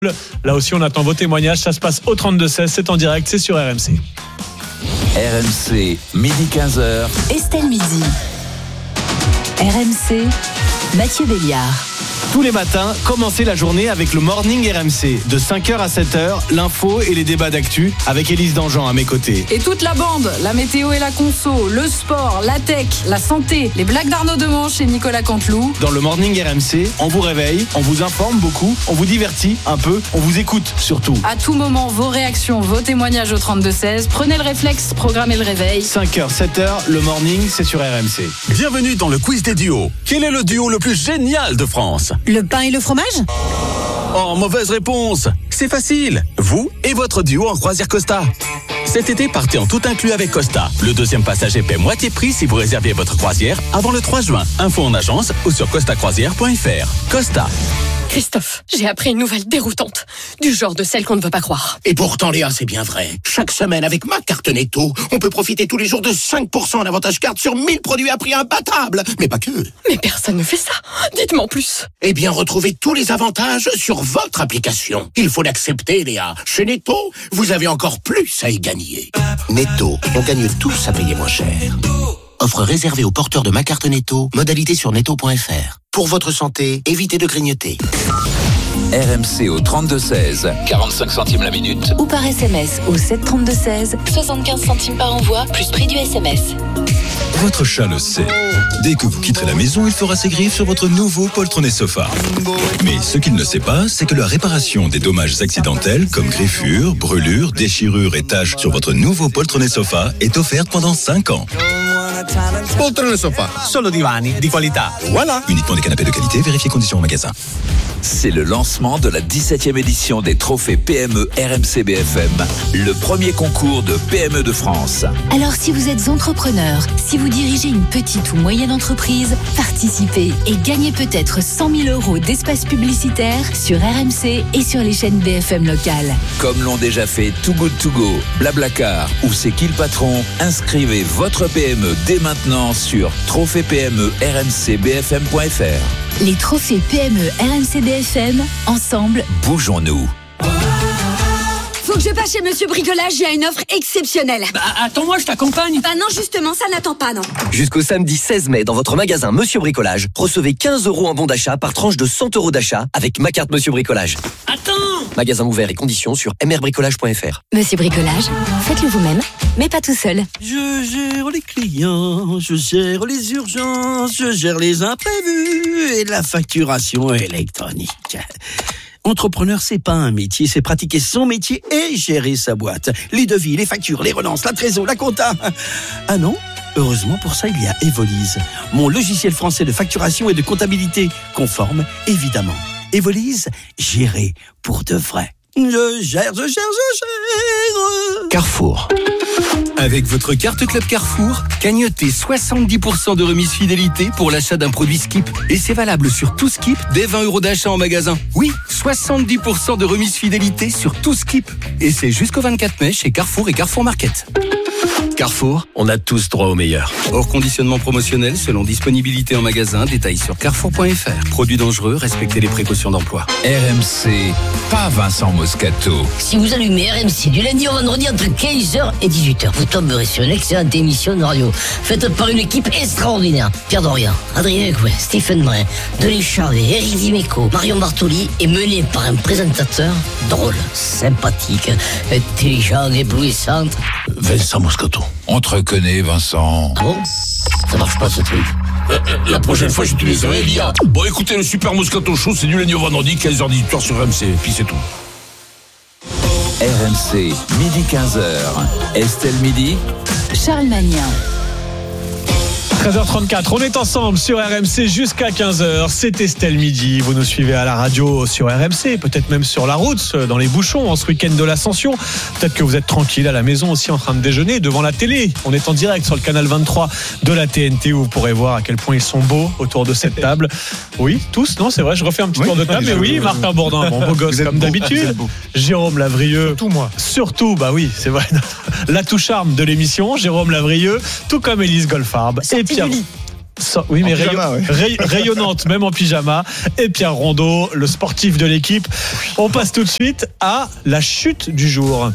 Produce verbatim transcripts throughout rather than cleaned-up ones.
Là aussi, on attend vos témoignages. Ça se passe au trente-deux seize. C'est en direct, c'est sur R M C. R M C, midi quinze heures. Estelle Midi. R M C, Mathieu Béliard. Tous les matins, commencez la journée avec le Morning R M C. De cinq heures à sept heures, l'info et les débats d'actu avec Élise Dangean à mes côtés. Et toute la bande, la météo et la conso, le sport, la tech, la santé, les blagues d'Arnaud Demanche et Nicolas Canteloup. Dans le Morning R M C, on vous réveille, on vous informe beaucoup, on vous divertit un peu, on vous écoute surtout. À tout moment, vos réactions, vos témoignages au trente-deux seize. Prenez le réflexe, programmez le réveil. cinq heures, sept heures, le Morning, c'est sur R M C. Bienvenue dans le quiz des duos. Quel est le duo le plus génial de France ? Le pain et le fromage ? Oh, mauvaise réponse. C'est facile. Vous et votre duo en croisière Costa. Cet été, partez en tout inclus avec Costa. Le deuxième passager paie moitié prix si vous réservez votre croisière avant le trois juin. Info en agence ou sur costa croisière point f r. Costa. Christophe, j'ai appris une nouvelle déroutante, du genre de celle qu'on ne veut pas croire. Et pourtant, Léa, c'est bien vrai. Chaque semaine, avec ma carte Netto, on peut profiter tous les jours de cinq pour cent en avantage carte sur mille produits à prix imbattable. Mais pas que. Mais personne ne fait ça. Dites-moi en plus. Eh bien, retrouvez tous les avantages sur votre application. Il faut l'accepter, Léa. Chez Netto, vous avez encore plus à y gagner. Netto, on gagne tous à payer moins cher. Offre réservée aux porteurs de ma carte Netto. Modalité sur netto point f r. Pour votre santé, évitez de grignoter. R M C au trente-deux seize, quarante-cinq centimes la minute. Ou par S M S au sept trente-deux seize, soixante-quinze centimes par envoi, plus prix du S M S. Votre chat le sait. Dès que vous quitterez la maison, il fera ses griffes sur votre nouveau poltronné sofa. Mais ce qu'il ne sait pas, c'est que la réparation des dommages accidentels, comme griffures, brûlures, déchirures et taches sur votre nouveau poltronné sofa est offerte pendant cinq ans. Poltrone sofa. Solo divani di qualità. Voilà. Uniquement des canapés de qualité, vérifiez conditions au magasin. C'est le lancement de la dix-septième édition des trophées P M E R M C B F M, le premier concours de P M E de France. Alors si vous êtes entrepreneur, si vous dirigez une petite ou moyenne entreprise, participez et gagnez peut-être cent mille euros d'espace publicitaire sur R M C et sur les chaînes B F M locales. Comme l'ont déjà fait Too Good To Go, Blablacar ou C'est qui le patron, inscrivez votre P M E dès maintenant sur trophée P M E R M C B F M point f r. Les trophées P M E R M C B F M, ensemble, bougeons-nous. Faut que je passe chez Monsieur Bricolage, j'ai une offre exceptionnelle. Bah attends-moi, je t'accompagne. Bah non, justement, ça n'attend pas, non. Jusqu'au samedi seize mai, dans votre magasin Monsieur Bricolage, recevez quinze euros en bon d'achat par tranche de cent euros d'achat avec ma carte Monsieur Bricolage. Attends! Magasin ouvert et conditions sur m r bricolage point f r. Monsieur Bricolage, faites-le vous-même, mais pas tout seul. Je gère les clients, je gère les urgences, je gère les imprévus et la facturation électronique. Entrepreneur, c'est pas un métier, c'est pratiquer son métier et gérer sa boîte. Les devis, les factures, les relances, la trésor, la compta. Ah non? Heureusement, pour ça, il y a Evolise, mon logiciel français de facturation et de comptabilité, conforme, évidemment. Evolise, gérer pour de vrai. Je gère, je gère, je gère. Carrefour. Avec votre carte Club Carrefour, cagnotez soixante-dix pour cent de remise fidélité pour l'achat d'un produit Skip. Et c'est valable sur tout Skip dès vingt euros d'achat en magasin. Oui, soixante-dix pour cent de remise fidélité sur tout Skip. Et c'est jusqu'au vingt-quatre mai chez Carrefour et Carrefour Market. Carrefour, on a tous droit au meilleur. Hors conditionnement promotionnel selon disponibilité en magasin, détails sur carrefour point f r. Produits dangereux, respectez les précautions d'emploi. R M C, pas Vincent Moscato. Si vous allumez R M C du lundi au vendredi entre quinze heures et dix-huit heures, vous tomberez sur une excellente émission de radio faite par une équipe extraordinaire. Pierre Dorian, Adrien Couet, Stephen Brun, Denis Charvet, Eric Dimeco, Marion Bartoli est mené par un présentateur drôle, sympathique, intelligent, éblouissant. Vincent Moscato. On te reconnaît, Vincent. Ah bon? Ça marche pas ce truc. La prochaine fois, j'utiliserai l'I A. Bon, écoutez, le Super Moscato Show, c'est du lundi au vendredi, quinze heures dix-huit heures sur R M C. Puis c'est tout. R M C, midi quinze heures. Estelle Midi. Charles Magnin. treize heures trente-quatre, on est ensemble sur R M C jusqu'à quinze heures, c'est Estelle Midi, vous nous suivez à la radio sur R M C, peut-être même sur la route, dans les bouchons, en ce week-end de l'Ascension, peut-être que vous êtes tranquille à la maison aussi en train de déjeuner, devant la télé, on est en direct sur le canal vingt-trois de la T N T où vous pourrez voir à quel point ils sont beaux autour de cette table. Oui, tous, non c'est vrai, je refais un petit oui, tour de table, mais oui, Martin Bourdin, bon beau gosse comme beau, d'habitude, Jérôme Lavrieux, surtout moi, surtout, bah oui, c'est vrai, l'atout charme de l'émission, Jérôme Lavrieux, tout comme Élise Goldfarb et Pierre. So, oui, mais pyjama, rayon, ouais. ray, rayonnante, même en pyjama. Et Pierre Rondeau, le sportif de l'équipe. On passe tout de suite à la chute du jour.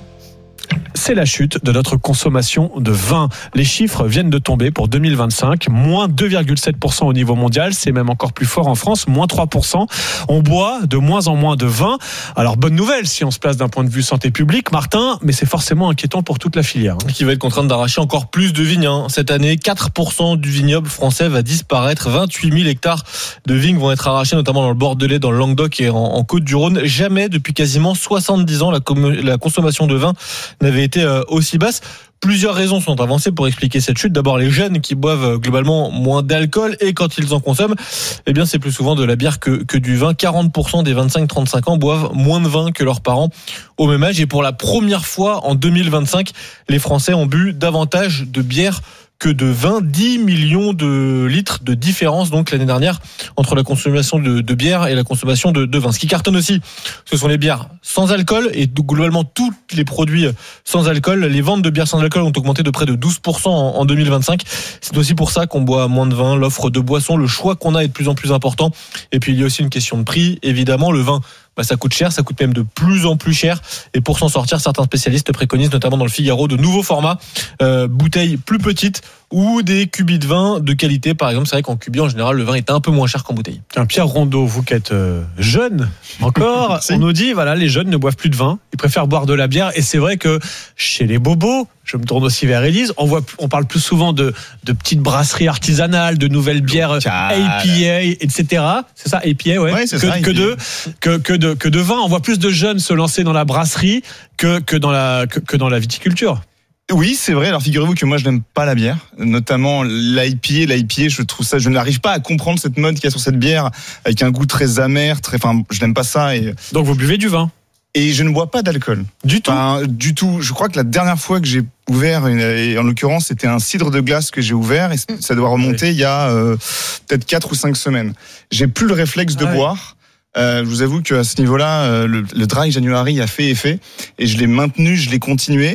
C'est la chute de notre consommation de vin. Les chiffres viennent de tomber pour deux mille vingt-cinq, moins deux virgule sept pour cent au niveau mondial, c'est même encore plus fort en France, moins trois pour cent. On boit de moins en moins de vin. Alors bonne nouvelle si on se place d'un point de vue santé publique, Martin, mais c'est forcément inquiétant pour toute la filière. Qui va être contrainte d'arracher encore plus de vignes. Hein. Cette année, quatre pour cent du vignoble français va disparaître. vingt-huit mille hectares de vignes vont être arrachés, notamment dans le Bordelais, dans le Languedoc et en, en Côte-du-Rhône. Jamais depuis quasiment soixante-dix ans, la, com- la consommation de vin n'avait été euh, aussi basse. Plusieurs raisons sont avancées pour expliquer cette chute. D'abord, les jeunes qui boivent globalement moins d'alcool et quand ils en consomment, eh bien, c'est plus souvent de la bière que, que du vin. quarante pour cent des vingt-cinq trente-cinq ans boivent moins de vin que leurs parents au même âge. Et pour la première fois en deux mille vingt-cinq, les Français ont bu davantage de bière que de vin, dix millions de litres de différence donc l'année dernière entre la consommation de, de bière et la consommation de, de vin. Ce qui cartonne aussi, ce sont les bières sans alcool et globalement tous les produits sans alcool. Les ventes de bières sans alcool ont augmenté de près de douze pour cent en, en deux mille vingt-cinq. C'est aussi pour ça qu'on boit moins de vin. L'offre de boissons, le choix qu'on a est de plus en plus important. Et puis il y a aussi une question de prix. Évidemment, le vin, bah, ça coûte cher, ça coûte même de plus en plus cher. Et pour s'en sortir, certains spécialistes préconisent, notamment dans le Figaro, de nouveaux formats, euh, bouteilles plus petites ou des cubis de vin de qualité. Par exemple, c'est vrai qu'en cubi, en général, le vin est un peu moins cher qu'en bouteille. Tiens, Pierre Rondeau, vous qui êtes euh, jeune encore, on nous dit, voilà, les jeunes ne boivent plus de vin, ils préfèrent boire de la bière. Et c'est vrai que chez les bobos, je me tourne aussi vers Élise, on voit, on parle plus souvent de, de petites brasseries artisanales, de nouvelles bières A P A, et cetera. C'est ça, A P A, ouais. Ouais, c'est que, ça, que de, que, que de, que de vin. On voit plus de jeunes se lancer dans la brasserie que, que dans la, que, que dans la viticulture. Oui, c'est vrai. Alors figurez-vous que moi je n'aime pas la bière, notamment l'I P A. L'I P A, je trouve ça, je n'arrive pas à comprendre cette mode qu'il y a sur cette bière avec un goût très amer, très. Enfin, je n'aime pas ça. Et donc vous buvez du vin. Et je ne bois pas d'alcool. Du tout. Enfin, du tout. Je crois que la dernière fois que j'ai ouvert, et en l'occurrence, c'était un cidre de glace que j'ai ouvert, et ça doit remonter oui. il y a euh, peut-être quatre ou cinq semaines. J'ai plus le réflexe de ah boire. Ouais. Euh, je vous avoue qu'à ce niveau-là, euh, le, le dry January a fait effet, et je l'ai maintenu, je l'ai continué.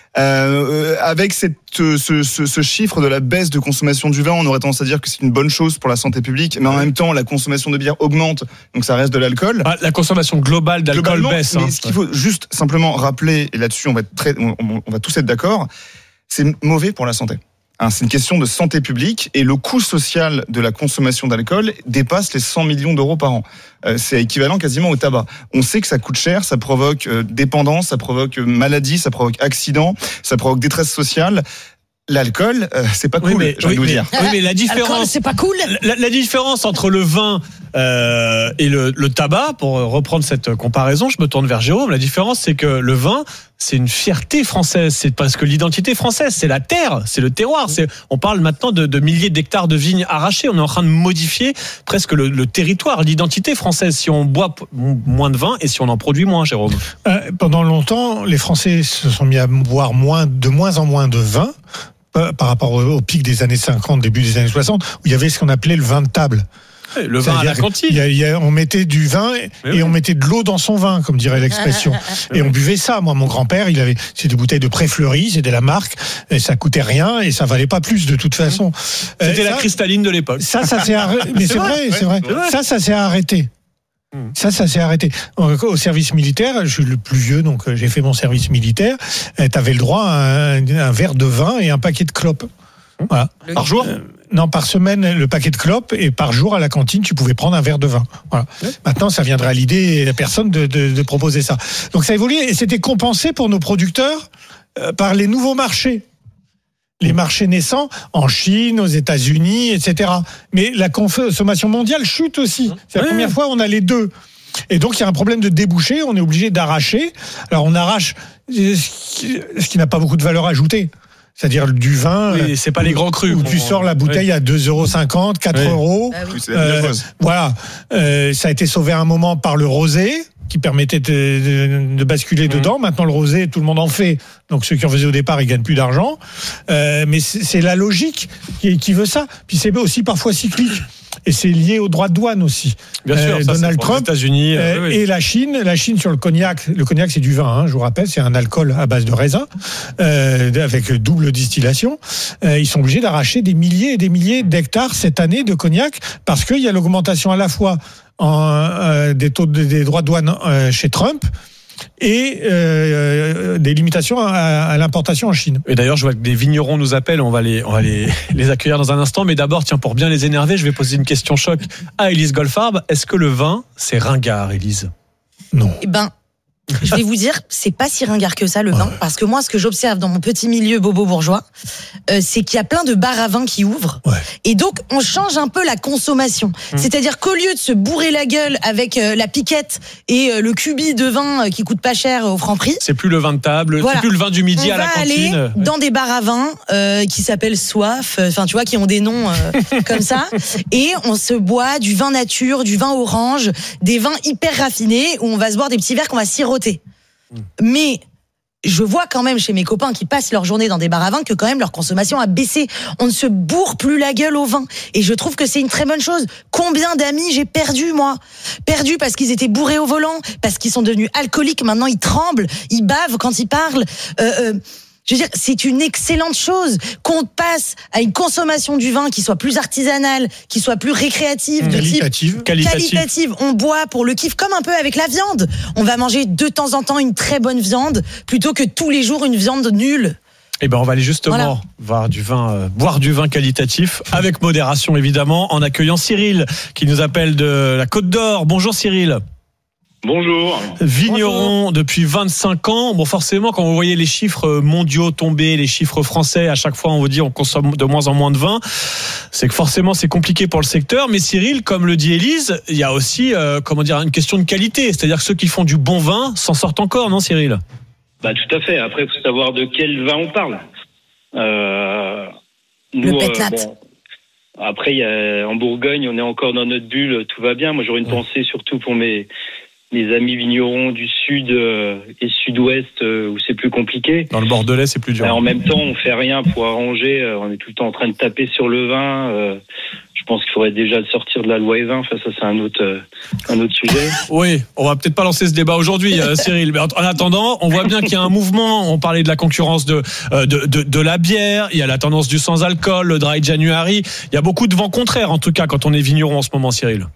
Euh, avec cette, ce, ce, ce chiffre de la baisse de consommation du vin, on aurait tendance à dire que c'est une bonne chose pour la santé publique, mais en même temps, la consommation de bière augmente, donc ça reste de l'alcool. Ah, la consommation globale d'alcool baisse. Mais hein. ce qu'il faut juste simplement rappeler, et là-dessus on va être très, on, on va tous être d'accord, c'est mauvais pour la santé. Hein, c'est une question de santé publique et le coût social de la consommation d'alcool dépasse les cent millions d'euros par an. Euh, c'est équivalent quasiment au tabac. On sait que ça coûte cher, ça provoque euh, dépendance, ça provoque euh, maladie, ça provoque accident, ça provoque détresse sociale. L'alcool, euh, c'est pas cool, oui, mais, je vais oui, vous mais, dire. Oui, mais la différence, Alcool, c'est pas cool. La, la différence entre le vin euh, et le, le tabac, pour reprendre cette comparaison, je me tourne vers Jérôme. La différence, c'est que le vin, c'est une fierté française. C'est parce que l'identité française, c'est la terre, c'est le terroir. C'est, on parle maintenant de, de milliers d'hectares de vignes arrachées. On est en train de modifier presque le, le territoire, l'identité française. Si on boit moins de vin et si on en produit moins, Jérôme. Euh, pendant longtemps, les Français se sont mis à boire moins, de moins en moins de vin, par rapport au pic des années cinquante, début des années soixante, où il y avait ce qu'on appelait le vin de table. Le vin à la cantine. Il y a, il y a, on mettait du vin et, oui. et on mettait de l'eau dans son vin, comme dirait l'expression. Et on buvait ça. Moi, mon grand-père, il avait, c'était des bouteilles de Pré-Fleury, c'était la marque, et ça coûtait rien et ça valait pas plus de toute façon. C'était euh, la ça, cristalline de l'époque. Ça, ça s'est arrêté. Mais c'est, c'est vrai, vrai, c'est vrai. vrai. Ça, ça s'est arrêté. Ça, ça s'est arrêté. Au service militaire, je suis le plus vieux, donc j'ai fait mon service militaire. T'avais le droit à un, un verre de vin et un paquet de clopes. Voilà. Le par jour euh, Non, par semaine, le paquet de clopes, et par jour, à la cantine, tu pouvais prendre un verre de vin. Voilà. Ouais. Maintenant, ça viendrait à l'idée, la personne, de, de, de proposer ça. Donc ça a évolué, et c'était compensé pour nos producteurs euh, par les nouveaux marchés. Les marchés naissants en Chine, aux États-Unis, et cetera. Mais la consommation mondiale chute aussi. C'est la ouais. première fois où on a les deux. Et donc, il y a un problème de débouché, on est obligé d'arracher. Alors, on arrache ce qui, ce qui n'a pas beaucoup de valeur ajoutée. C'est-à-dire du vin. Oui, c'est pas les grands crus. Où tu sort la bouteille oui. à deux euros cinquante, quatre oui. euros. Ah oui. euh, voilà. Euh, ça a été sauvé à un moment par le rosé, qui permettait de, de, de basculer mmh. dedans. Maintenant, le rosé, tout le monde en fait. Donc, ceux qui en faisaient au départ, ils gagnent plus d'argent. Euh, mais c'est, c'est la logique qui, qui veut ça. Puis c'est aussi parfois cyclique. et c'est lié aux droits de douane aussi. Bien sûr, euh, ça, Donald c'est pour Trump, les États-Unis euh, oui, oui. et la Chine, la Chine sur le cognac. Le cognac, c'est du vin, hein, je vous rappelle, c'est un alcool à base de raisin euh, avec double distillation. Euh, ils sont obligés d'arracher des milliers et des milliers d'hectares cette année de cognac parce qu'il y a l'augmentation à la fois en, euh, des taux de, des droits de douane euh, chez Trump. Et euh, des limitations à, à l'importation en Chine. Et d'ailleurs, je vois que des vignerons nous appellent, on va les, on va les, les accueillir dans un instant. Mais d'abord, tiens, pour bien les énerver, je vais poser une question choc à Élise Goldfarb. Est-ce que le vin, c'est ringard, Élise ? Non. Eh ben, je vais vous dire, c'est pas si ringard que ça le vin, parce que moi, ce que j'observe dans mon petit milieu bobo bourgeois, euh, c'est qu'il y a plein de bars à vin qui ouvrent, ouais. et donc on change un peu la consommation. Mmh. C'est-à-dire qu'au lieu de se bourrer la gueule avec euh, la piquette et euh, le cubi de vin euh, qui coûte pas cher au Franprix, c'est plus le vin de table, voilà. c'est plus le vin du midi on à la cantine. On va aller dans des bars à vin euh, qui s'appellent Soif, enfin euh, tu vois, qui ont des noms euh, comme ça, et on se boit du vin nature, du vin orange, des vins hyper raffinés où on va se boire des petits verres qu'on va siroter. Mais je vois quand même chez mes copains qui passent leur journée dans des bars à vin que quand même leur consommation a baissé. On ne se bourre plus la gueule au vin. Et je trouve que c'est une très bonne chose. Combien d'amis j'ai perdu, moi ? Perdu parce qu'ils étaient bourrés au volant, parce qu'ils sont devenus alcooliques. Maintenant, ils tremblent, ils bavent quand ils parlent. Euh, euh, Je veux dire, c'est une excellente chose qu'on passe à une consommation du vin qui soit plus artisanale, qui soit plus récréative, de qualitative. type qualitative. qualitative. On boit pour le kiff, comme un peu avec la viande. On va manger de temps en temps une très bonne viande, plutôt que tous les jours une viande nulle. Eh ben, on va aller justement voilà. voir du vin, euh, boire du vin qualitatif, avec modération évidemment, en accueillant Cyril, qui nous appelle de la Côte d'Or. Bonjour Cyril. Bonjour. Vigneron Bonjour. depuis vingt-cinq ans. Bon, forcément, quand vous voyez les chiffres mondiaux tomber, les chiffres français, à chaque fois on vous dit on consomme de moins en moins de vin, c'est que forcément c'est compliqué pour le secteur. Mais Cyril, comme le dit Élise, il y a aussi euh, comment dire, une question de qualité. C'est-à-dire que ceux qui font du bon vin s'en sortent encore, non Cyril ? Bah tout à fait. Après, il faut savoir de quel vin on parle. Euh, nous, le pétnat. Euh, bon, après, il y a, en Bourgogne, on est encore dans notre bulle, tout va bien. Moi, j'aurais une ouais. pensée surtout pour mes mes amis vignerons du sud euh, et sud-ouest euh, où c'est plus compliqué. Dans le Bordelais, c'est plus dur. Alors, en même temps, on fait rien pour arranger. Euh, on est tout le temps en train de taper sur le vin. Euh, je pense qu'il faudrait déjà sortir de la loi E vingt. Enfin, ça, c'est un autre, euh, un autre sujet. Oui, on va peut-être pas lancer ce débat aujourd'hui, euh, Cyril. Mais en, en attendant, on voit bien qu'il y a un mouvement. On parlait de la concurrence de, euh, de, de, de la bière. Il y a la tendance du sans-alcool, le dry January. Il y a beaucoup de vents contraires, en tout cas, quand on est vigneron en ce moment, Cyril.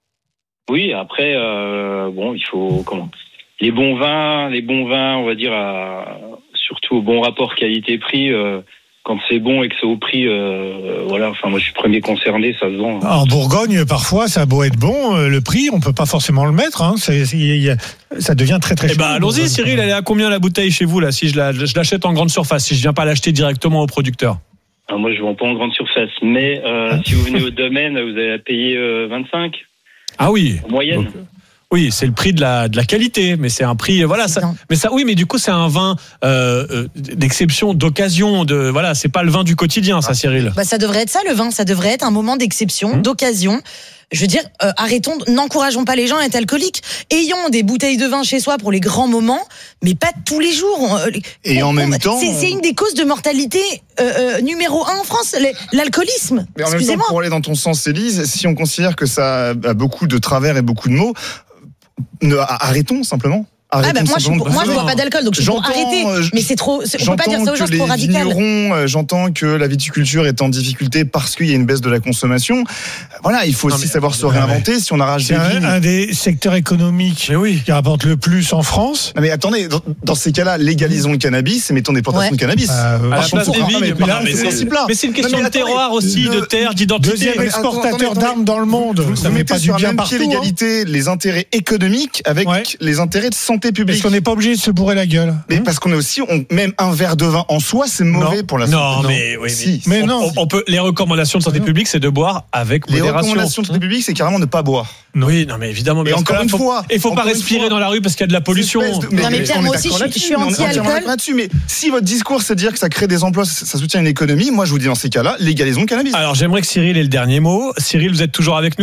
Oui, après, euh, bon, il faut comment les bons vins, les bons vins, on va dire, à, surtout au bon rapport qualité-prix. Euh, quand c'est bon et que c'est au prix, euh, voilà. Enfin, moi, je suis le premier concerné, ça se vend. En Bourgogne, parfois, ça a beau être bon, le prix, on peut pas forcément le mettre. Hein. C'est, c'est, ça devient très très cher. Eh ben, allons-y, Cyril. Elle est à combien la bouteille chez vous là ? Si je, la, je l'achète en grande surface, si je viens pas l'acheter directement au producteur. Alors, moi, je vends pas en grande surface, mais euh, si vous venez au domaine, vous allez payer euh, vingt-cinq. Ah oui. En moyenne. Donc, oui, c'est le prix de la de la qualité, mais c'est un prix voilà ça. Mais ça oui, mais du coup c'est un vin euh, d'exception, d'occasion, de voilà, c'est pas le vin du quotidien, ça, Cyril. Bah ça devrait être ça le vin, ça devrait être un moment d'exception, mmh. d'occasion. Je veux dire, euh, arrêtons, n'encourageons pas les gens à être alcooliques. Ayons des bouteilles de vin chez soi pour les grands moments, mais pas tous les jours. On, Et on, en même on, temps, c'est, c'est une des causes de mortalité euh, euh, numéro un en France, l'alcoolisme. Mais en même temps, pour aller dans ton sens, Élise, si on considère que ça a beaucoup de travers et beaucoup de maux, ne, arrêtons simplement. Ah bah moi, je, pour, moi je bois pas d'alcool, donc je suis pour arrêter. Mais c'est trop. C'est, on peut pas dire ça aux gens, c'est trop radical. Vignerons, j'entends que la viticulture est en difficulté parce qu'il y a une baisse de la consommation. Voilà, il faut non, aussi savoir se réinventer. Ouais. Si on arrache c'est des un, vignes, un des secteurs économiques oui. qui rapporte le plus en France. Non mais attendez, dans, dans ces cas-là, légalisons le cannabis et mettons des plantations ouais. de cannabis. Euh, à la place des vignes. Mais c'est une question de terroir aussi, de terre, d'identité. Deuxième exportateur d'armes dans le monde. Ça met pas du bien partout. L'égalité, les intérêts économiques avec les intérêts de santé publique. Est-ce qu'on n'est pas obligé de se bourrer la gueule. Mais mmh. parce qu'on est aussi, on, même un verre de vin en soi, c'est mauvais non. pour la santé. Non, mais, oui, si. mais, mais non. On, on peut, les recommandations de santé publique, c'est de boire avec les modération. Les recommandations de santé publique, c'est carrément ne pas boire. Oui, non, mais évidemment. Mais et encore une faut, fois. Il faut pas respirer dans la rue parce qu'il y a de la pollution. De, mais, non, mais Pierre, moi aussi, je suis anti-alcool. Mais si votre discours, c'est de dire que ça crée des emplois, ça soutient une économie, moi, je vous dis dans ces cas-là, légalisons le cannabis. Alors, j'aimerais que Cyril ait le dernier mot. Cyril, vous êtes toujours avec nous ?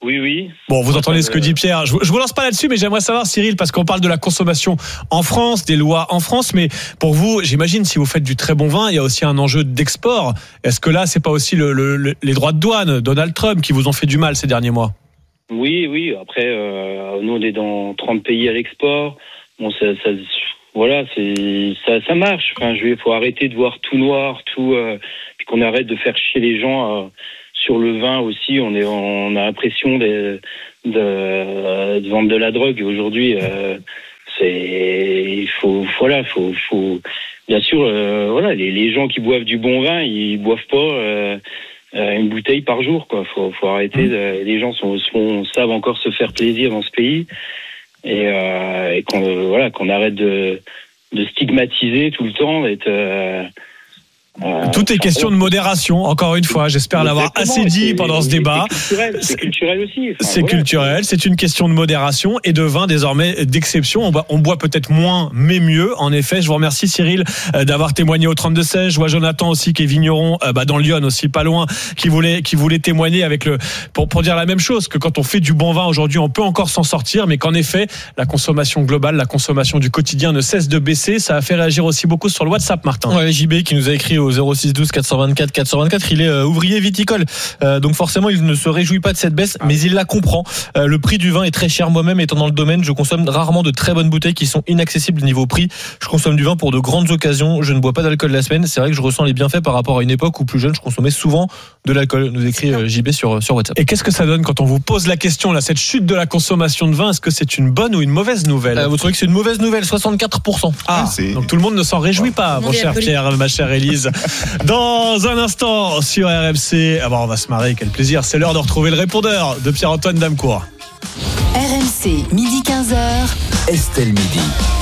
Oui, oui. Bon, vous entendez ce que dit Pierre. Je, je vous lance pas là-dessus, mais j'aimerais savoir, Cyril, parce qu'on parle de la consommation en France, des lois en France, mais pour vous, j'imagine, si vous faites du très bon vin, il y a aussi un enjeu d'export. Est-ce que là, c'est pas aussi le, le, le, les droits de douane, Donald Trump, qui vous ont fait du mal ces derniers mois? Oui, oui. Après, euh, nous, on est dans trente pays à l'export. Bon, ça, ça voilà, c'est, ça, ça marche. Enfin, je vais, faut arrêter de voir tout noir, tout, euh, puis qu'on arrête de faire chier les gens. Euh, Sur le vin aussi, on est, on a l'impression de, de, de vendre de la drogue. Aujourd'hui, euh, c'est, il faut, voilà, faut, faut, bien sûr, euh, voilà, les, les gens qui boivent du bon vin, ils boivent pas euh, une bouteille par jour, quoi. Faut, faut arrêter. De, les gens sont, sont, savent encore se faire plaisir dans ce pays, et, euh, et qu'on, voilà, qu'on arrête de, de stigmatiser tout le temps, d'être euh, Euh, Tout est question de modération, encore une fois. J'espère l'avoir assez dit pendant ce débat. C'est culturel, c'est culturel aussi. Enfin, c'est voilà. culturel, c'est une question de modération et de vin désormais d'exception. On boit, on boit peut-être moins, mais mieux. En effet, je vous remercie Cyril d'avoir témoigné au trente-deux seize. Je vois Jonathan aussi qui est vigneron, euh, bah, dans Lyon aussi, pas loin, qui voulait, qui voulait témoigner avec le, pour, pour dire la même chose, que quand on fait du bon vin aujourd'hui, on peut encore s'en sortir, mais qu'en effet, la consommation globale, la consommation du quotidien ne cesse de baisser. Ça a fait réagir aussi beaucoup sur le WhatsApp, Martin. Ouais, J B qui nous a écrit au zéro six douze quatre cent vingt-quatre quatre cent vingt-quatre. Il est euh, ouvrier viticole, euh, donc forcément il ne se réjouit pas de cette baisse, mais il la comprend. Euh, le prix du vin est très cher. Moi-même étant dans le domaine, je consomme rarement de très bonnes bouteilles qui sont inaccessibles niveau prix. Je consomme du vin pour de grandes occasions. Je ne bois pas d'alcool la semaine. C'est vrai que je ressens les bienfaits par rapport à une époque où plus jeune je consommais souvent de l'alcool. Nous écrit euh, J B sur sur WhatsApp. Et qu'est-ce que ça donne quand on vous pose la question là, cette chute de la consommation de vin? Est-ce que c'est une bonne ou une mauvaise nouvelle? euh, Vous trouvez que c'est une mauvaise nouvelle? soixante-quatre pour cent. Ah, c'est... donc tout le monde ne s'en réjouit pas, mon cher Pierre, ma chère Élise. Dans un instant sur R M C, ah bon, on va se marrer, quel plaisir. C'est l'heure de retrouver le répondeur de Pierre-Antoine Damecourt. R M C, midi quinze heures. Estelle Midi.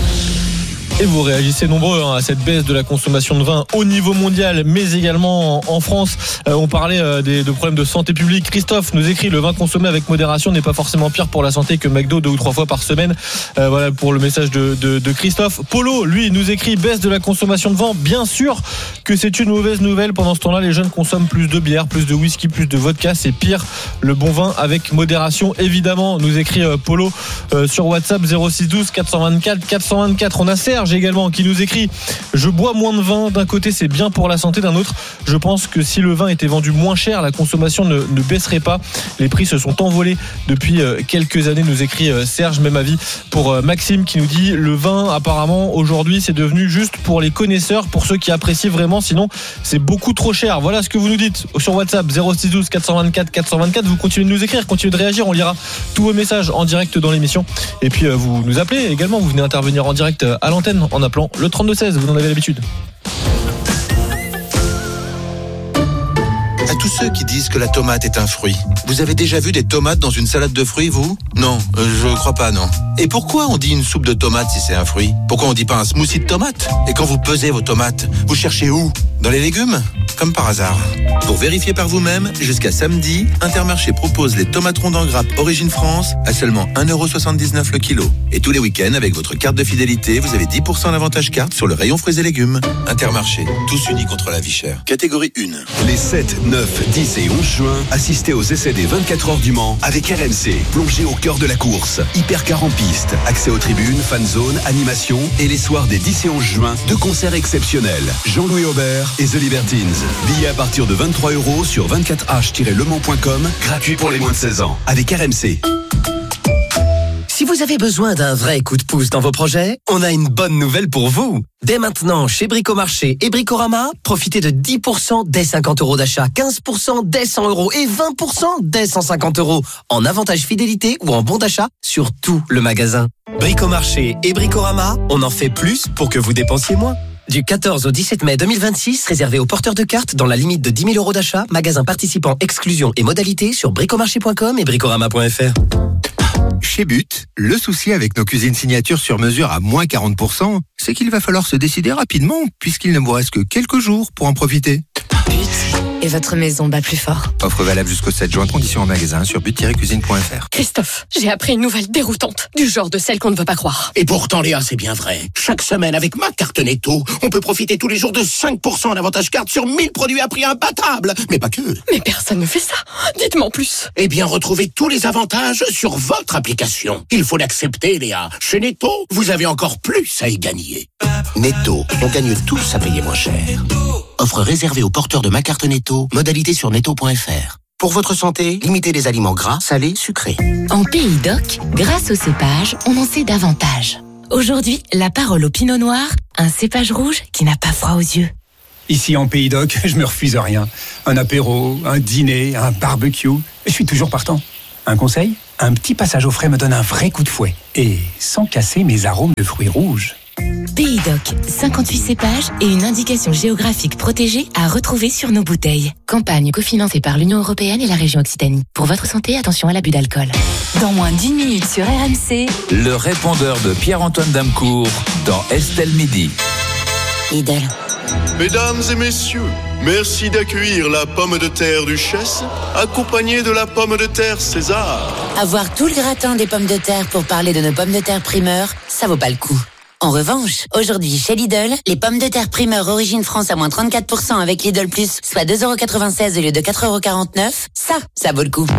Et vous réagissez nombreux hein, à cette baisse de la consommation de vin au niveau mondial, mais également en, en France. Euh, on parlait euh, des, de problèmes de santé publique. Christophe nous écrit: le vin consommé avec modération n'est pas forcément pire pour la santé que McDo deux ou trois fois par semaine. Euh, voilà pour le message de, de, de Christophe. Polo, lui, nous écrit: baisse de la consommation de vin. Bien sûr que c'est une mauvaise nouvelle. Pendant ce temps-là, les jeunes consomment plus de bière, plus de whisky, plus de vodka. C'est pire. Le bon vin avec modération, évidemment, nous écrit euh, Polo euh, sur WhatsApp zéro six douze quatre cent vingt-quatre quatre cent vingt-quatre. On a Serge également qui nous écrit: je bois moins de vin, d'un côté c'est bien pour la santé, d'un autre je pense que si le vin était vendu moins cher, la consommation ne, ne baisserait pas. Les prix se sont envolés depuis quelques années, nous écrit Serge. Même avis pour Maxime qui nous dit: le vin apparemment aujourd'hui c'est devenu juste pour les connaisseurs, pour ceux qui apprécient vraiment, sinon c'est beaucoup trop cher. Voilà ce que vous nous dites sur WhatsApp zéro six douze quatre cent vingt-quatre quatre cent vingt-quatre. Vous continuez de nous écrire, continuez de réagir, on lira tous vos messages en direct dans l'émission, et puis vous nous appelez également, vous venez intervenir en direct à l'antenne en appelant le trente-deux seize, vous en avez l'habitude. À tous ceux qui disent que la tomate est un fruit, vous avez déjà vu des tomates dans une salade de fruits, vous? Non, euh, je crois pas, non. Et pourquoi on dit une soupe de tomates si c'est un fruit? Pourquoi on dit pas un smoothie de tomates? Et quand vous pesez vos tomates, vous cherchez où? Dans les légumes? Comme par hasard. Pour vérifier par vous-même, jusqu'à samedi, Intermarché propose les tomates rondes en grappe Origine France à seulement un euro soixante-dix-neuf le kilo. Et tous les week-ends, avec votre carte de fidélité, vous avez dix pour cent d'avantage carte sur le rayon fruits et légumes. Intermarché, tous unis contre la vie chère. Catégorie un. Les sept, neuf, dix et onze juin, assistez aux essais des vingt-quatre heures du Mans avec R M C. Plongez au cœur de la course. Hypercar en piste, accès aux tribunes, fan zone, animation et les soirs des dix et onze juin, deux concerts exceptionnels. Jean-Louis Aubert et The Libertines. Billets à partir de vingt-trois euros sur vingt-quatre h tiret le mans point com, gratuit pour les moins de seize ans. Avec R M C. Si vous avez besoin d'un vrai coup de pouce dans vos projets, on a une bonne nouvelle pour vous. Dès maintenant, chez Bricomarché et Bricorama, profitez de dix pour cent dès cinquante euros d'achat, quinze pour cent dès cent euros et vingt pour cent dès cent cinquante euros en avantage fidélité ou en bon d'achat sur tout le magasin. Bricomarché et Bricorama, on en fait plus pour que vous dépensiez moins. Du quatorze au dix-sept mai deux mille vingt-six, réservé aux porteurs de cartes dans la limite de dix mille euros d'achat, magasin participant, exclusion et modalités sur bricomarché point com et bricorama point f r. Chez But, le souci avec nos cuisines signature sur mesure à moins quarante pour cent, c'est qu'il va falloir se décider rapidement puisqu'il ne vous reste que quelques jours pour en profiter. But. et votre maison bat plus fort. Offre valable jusqu'au sept juin, conditions en magasin sur but tiret cuisine point f r. Christophe, j'ai appris une nouvelle déroutante, du genre de celle qu'on ne veut pas croire. Et pourtant, Léa, c'est bien vrai. Chaque semaine, avec ma carte Netto, on peut profiter tous les jours de cinq pour cent d'avantage carte sur mille produits à prix imbattable. Mais pas que. Mais personne ne fait ça. Dites-moi en plus. Eh bien, retrouvez tous les avantages sur votre application. Il faut l'accepter, Léa. Chez Netto, vous avez encore plus à y gagner. Netto, on gagne tous à payer moins cher. Offre réservée aux porteurs de ma carte Netto. Modalité sur netto point f r. Pour votre santé, limitez les aliments gras, salés, sucrés. En Pays d'Oc, grâce au cépage, on en sait davantage. Aujourd'hui, la parole au Pinot Noir, un cépage rouge qui n'a pas froid aux yeux. Ici en Pays d'Oc, je me refuse à rien. Un apéro, un dîner, un barbecue, je suis toujours partant. Un conseil ? Un petit passage au frais me donne un vrai coup de fouet. Et sans casser mes arômes de fruits rouges. Pays d'Oc, cinquante-huit cépages et une indication géographique protégée à retrouver sur nos bouteilles. Campagne cofinancée par l'Union européenne et la région Occitanie. Pour votre santé, attention à l'abus d'alcool. Dans moins d'une minute sur R M C, le répondeur de Pierre-Antoine Damcourt dans Estelle Midi. Lidl. Mesdames et messieurs, merci d'accueillir la pomme de terre Duchesse, accompagnée de la pomme de terre César. Avoir tout le gratin des pommes de terre pour parler de nos pommes de terre primeur, ça vaut pas le coup. En revanche, aujourd'hui chez Lidl, les pommes de terre primeur origine France à moins trente-quatre pour cent avec Lidl Plus, soit deux euros quatre-vingt-seize au lieu de quatre euros quarante-neuf, ça, ça vaut le coup.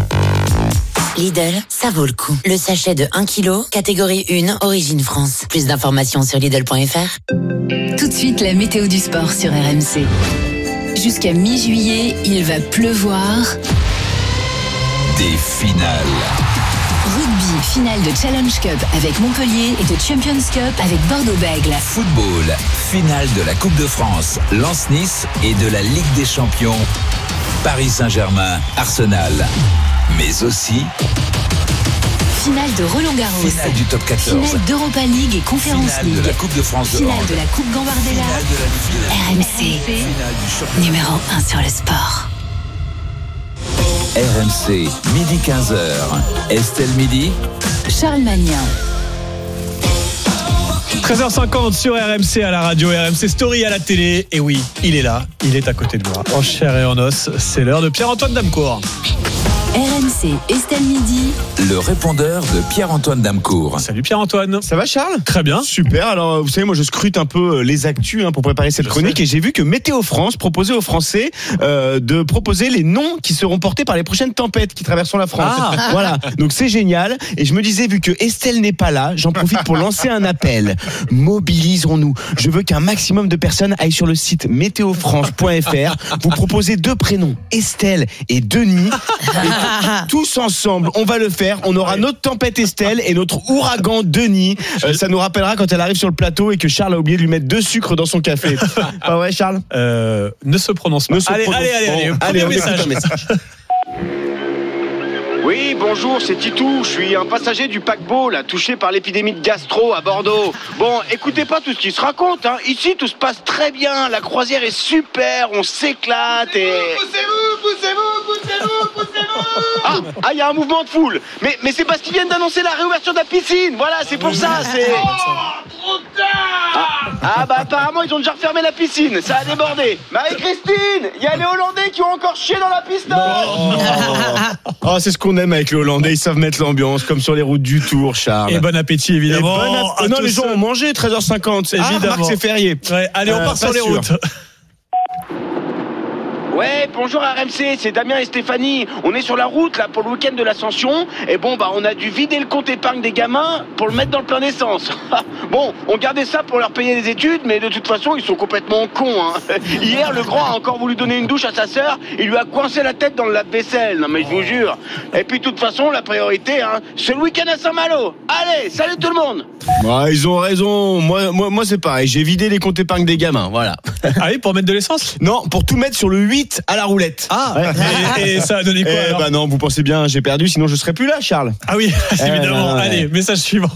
Lidl, ça vaut le coup. Le sachet de un kilo, catégorie un, origine France. Plus d'informations sur Lidl point f r. Tout de suite, la météo du sport sur R M C. Jusqu'à mi-juillet, il va pleuvoir. Des finales. Rugby, finale de Challenge Cup avec Montpellier et de Champions Cup avec Bordeaux-Bègles. Football, finale de la Coupe de France, Lens-Nice et de la Ligue des Champions, Paris Saint-Germain, Arsenal. Mais aussi finale de Roland-Garros, finale du top quatorze, finale d'Europa League et Conference finale League, de la Coupe de France de finale hand, de la Coupe Gambardella. R M C, numéro un sur le sport. R M C, midi quinze heures. Estelle Midi. Charles Magnin. treize heures cinquante sur R M C à la radio, R M C Story à la télé. Et oui, il est là, il est à côté de moi. En chair et en os, c'est l'heure de Pierre-Antoine Damcourt. R M C, Estelle Midi. Le répondeur de Pierre-Antoine Damcourt. Salut Pierre-Antoine. Ça va Charles ? Très bien. Super. Alors vous savez, moi je scrute un peu les actus hein, pour préparer cette je chronique sais. Et j'ai vu que Météo France proposait aux Français euh, de proposer les noms qui seront portés par les prochaines tempêtes qui traverseront la France. Ah. Voilà. Donc c'est génial. Et je me disais, vu que Estelle n'est pas là, j'en profite pour lancer un appel. Mobilisons-nous. Je veux qu'un maximum de personnes aillent sur le site météo france point f r. Vous proposez deux prénoms, Estelle et Denis. Et tous ensemble, on va le faire. On aura notre tempête Estelle et notre ouragan Denis. Euh, ça nous rappellera quand elle arrive sur le plateau et que Charles a oublié de lui mettre deux sucres dans son café. Ah ouais, Charles euh, Ne se prononce pas. Ne se allez, prononce. allez, allez, allez, bon, allez, allez, on message. écoute un message. Oui, bonjour, c'est Titou. Je suis un passager du paquebot, là, touché par l'épidémie de gastro à Bordeaux. Bon, écoutez pas tout ce qui se raconte, hein. Ici, tout se passe très bien. La croisière est super, on s'éclate et... Poussez-vous, poussez-vous, poussez-vous, poussez-vous. Ah, ah, il y a un mouvement de foule. Mais, mais c'est parce qu'ils viennent d'annoncer la réouverture de la piscine. Voilà, c'est pour ça. C'est... Oh, trop tard. Ah, ah, bah apparemment, ils ont déjà refermé la piscine. Ça a débordé. Marie-Christine, il y a les Hollandais qui ont encore chié dans la piscine. Oh, oh, c'est ce qu'on aime avec les Hollandais. Ils savent mettre l'ambiance, comme sur les routes du Tour, Charles. Et bon appétit, évidemment. Bon app- non, les gens ont mangé, treize heures cinquante. Évidemment. Ah, c'est férié. Ouais, allez, on part euh, sur les sûr. routes. Ouais, bonjour R M C, c'est Damien et Stéphanie. On est sur la route là pour le week-end de l'Ascension. Et bon bah on a dû vider le compte épargne des gamins pour le mettre dans le plein d'essence. Bon, on gardait ça pour leur payer les études, mais de toute façon ils sont complètement cons hein. Hier le grand a encore voulu donner une douche à sa sœur. Il lui a coincé la tête dans le lave-vaisselle. Non mais je vous jure. Et puis de toute façon la priorité hein, c'est le week-end à Saint-Malo. Allez, salut tout le monde. Ouais, ils ont raison. Moi, moi, moi c'est pareil. J'ai vidé les comptes épargne des gamins. Voilà. Ah oui, pour mettre de l'essence ? Non, pour tout mettre sur le huit à la roulette. Ah, ouais. et, et ça a donné quoi eh alors ? Bah non, vous pensez bien, j'ai perdu, sinon je serais plus là, Charles. Ah oui, évidemment. Euh, Allez, message suivant.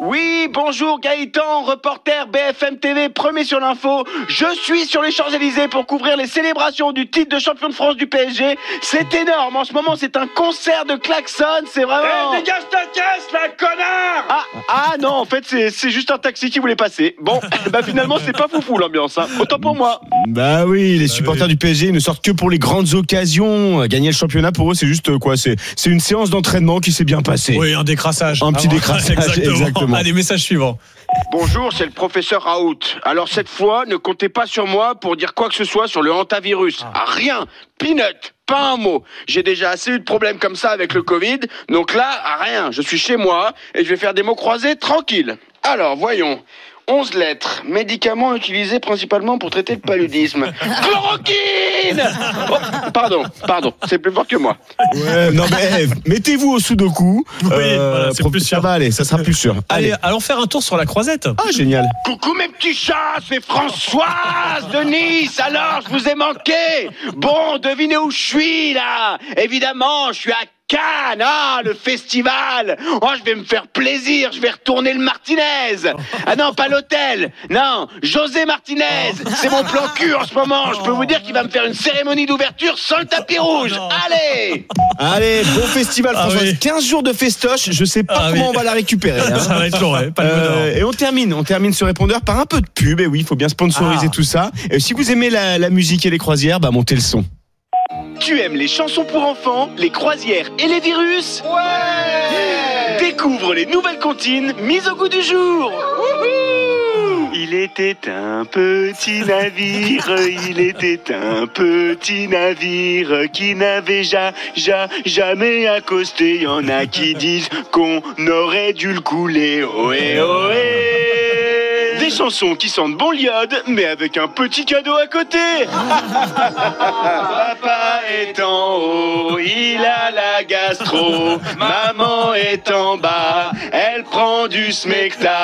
Oui, bonjour Gaëtan, reporter B F M T V, premier sur l'info. Je suis sur les Champs-Élysées pour couvrir les célébrations du titre de champion de France du P S G. C'est énorme, en ce moment c'est un concert de klaxons, c'est vraiment... Eh, dégage ta caisse, là, connard! Ah, ah non, en fait c'est, c'est juste un taxi qui voulait passer. Bon, bah finalement c'est pas foufou l'ambiance, hein. Autant pour moi. Bah oui, les supporters du P S G ne sortent que pour les grandes occasions. Gagner le championnat pour eux, c'est juste quoi? C'est, c'est une séance d'entraînement qui s'est bien passée. Oui, un décrassage. Un petit Ah, décrassage, exactement. exactement. Allez, message suivant. Bonjour, c'est le professeur Raoult. Alors cette fois, ne comptez pas sur moi pour dire quoi que ce soit sur le hantavirus. Ah. Rien, peanut, pas un mot. J'ai déjà assez eu de problèmes comme ça avec le Covid, donc là, rien. Je suis chez moi et je vais faire des mots croisés tranquille. Alors, voyons. onze lettres, médicaments utilisés principalement pour traiter le paludisme. Chloroquine! Oh, pardon, pardon, c'est plus fort que moi. Ouais, non mais eh, mettez-vous au sudoku. Oui, euh, voilà, c'est pro- plus sûr. Ça va aller, ça sera plus sûr. Allez, allons faire un tour sur la Croisette. Ah, génial. Coucou mes petits chats, c'est Françoise de Nice. Alors, je vous ai manqué. Bon, devinez où je suis là. Évidemment, je suis à Cannes, ah, le festival. Oh, je vais me faire plaisir, je vais retourner le Martinez. Ah non, pas l'hôtel. Non, José Martinez. C'est mon plan cul en ce moment. Je peux vous dire qu'il va me faire une cérémonie d'ouverture sans le tapis rouge. Allez. Allez, bon festival Ah François. oui. quinze jours de festoche, je sais pas Ah comment oui. on va la récupérer. hein. Ça va être long, ouais, pas le Euh, bonheur. et on termine, on termine ce répondeur par un peu de pub. Et oui, il faut bien sponsoriser Ah. tout ça. Et si vous aimez la, la musique et les croisières, bah montez le son. Tu aimes les chansons pour enfants, les croisières et les virus? Ouais. Découvre les nouvelles comptines mises au goût du jour. Wouhou. Il était un petit navire, il était un petit navire qui n'avait ja, ja, jamais accosté. Y en a qui disent qu'on aurait dû le couler. Ohé, ohé. Des chansons qui sentent bon l'iode, mais avec un petit cadeau à côté. Papa est en haut, il a la gastro. Maman est en bas, elle prend du smecta.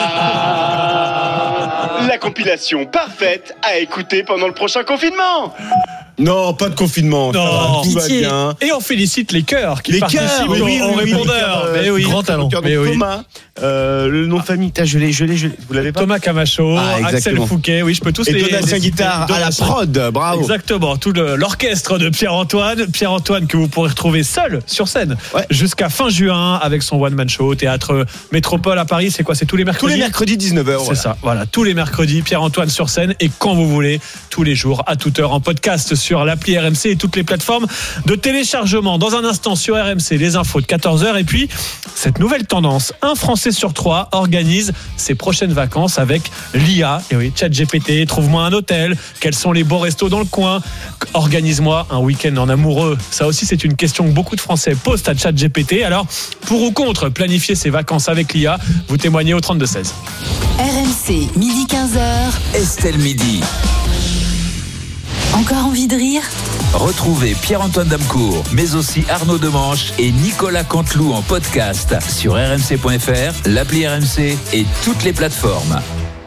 La compilation parfaite à écouter pendant le prochain confinement. Non, pas de confinement. ça Non. va, tout va Pitié. bien. Et on félicite les chœurs qui Les participent cœurs, oui, au- oui, au oui, oui, répondeur. les cœurs, euh, Mais oui, grand talent. Mais oui. Thomas, euh, le nom de famille, t'as, je l'ai, je l'ai, je l'ai. Vous l'avez pas? Thomas Camacho, Ah, Axel exactement. Fouquet, oui, je peux tous Et les. Donatien les- Guitare à la Donatien. prod, bravo. Exactement, tout le- l'orchestre de Pierre-Antoine. Pierre-Antoine que vous pourrez retrouver seul sur scène Ouais. jusqu'à fin juin avec son one-man show au Théâtre Métropole à Paris. C'est quoi? C'est tous les Tous mercredis? les mercredis dix-neuf heures. C'est ça, voilà, tous les mercredis, Pierre-Antoine sur scène et quand vous voulez, tous les jours, à toute heure, en podcast sur l'appli R M C et toutes les plateformes de téléchargement. Dans un instant sur R M C, les infos de quatorze heures et puis cette nouvelle tendance, un Français sur trois organise ses prochaines vacances avec l'I A. Et oui, ChatGPT, trouve-moi un hôtel, quels sont les beaux restos dans le coin, organise-moi un week-end en amoureux. Ça aussi, c'est une question que beaucoup de Français posent à ChatGPT. Alors, pour ou contre planifier ses vacances avec l'I A, vous témoignez au trente-deux seize. R M C, midi quinze heures. Estelle Midi. Encore envie de rire? Retrouvez Pierre-Antoine Damcourt, mais aussi Arnaud Demanche et Nicolas Canteloup en podcast sur r m c point f r, l'appli R M C et toutes les plateformes.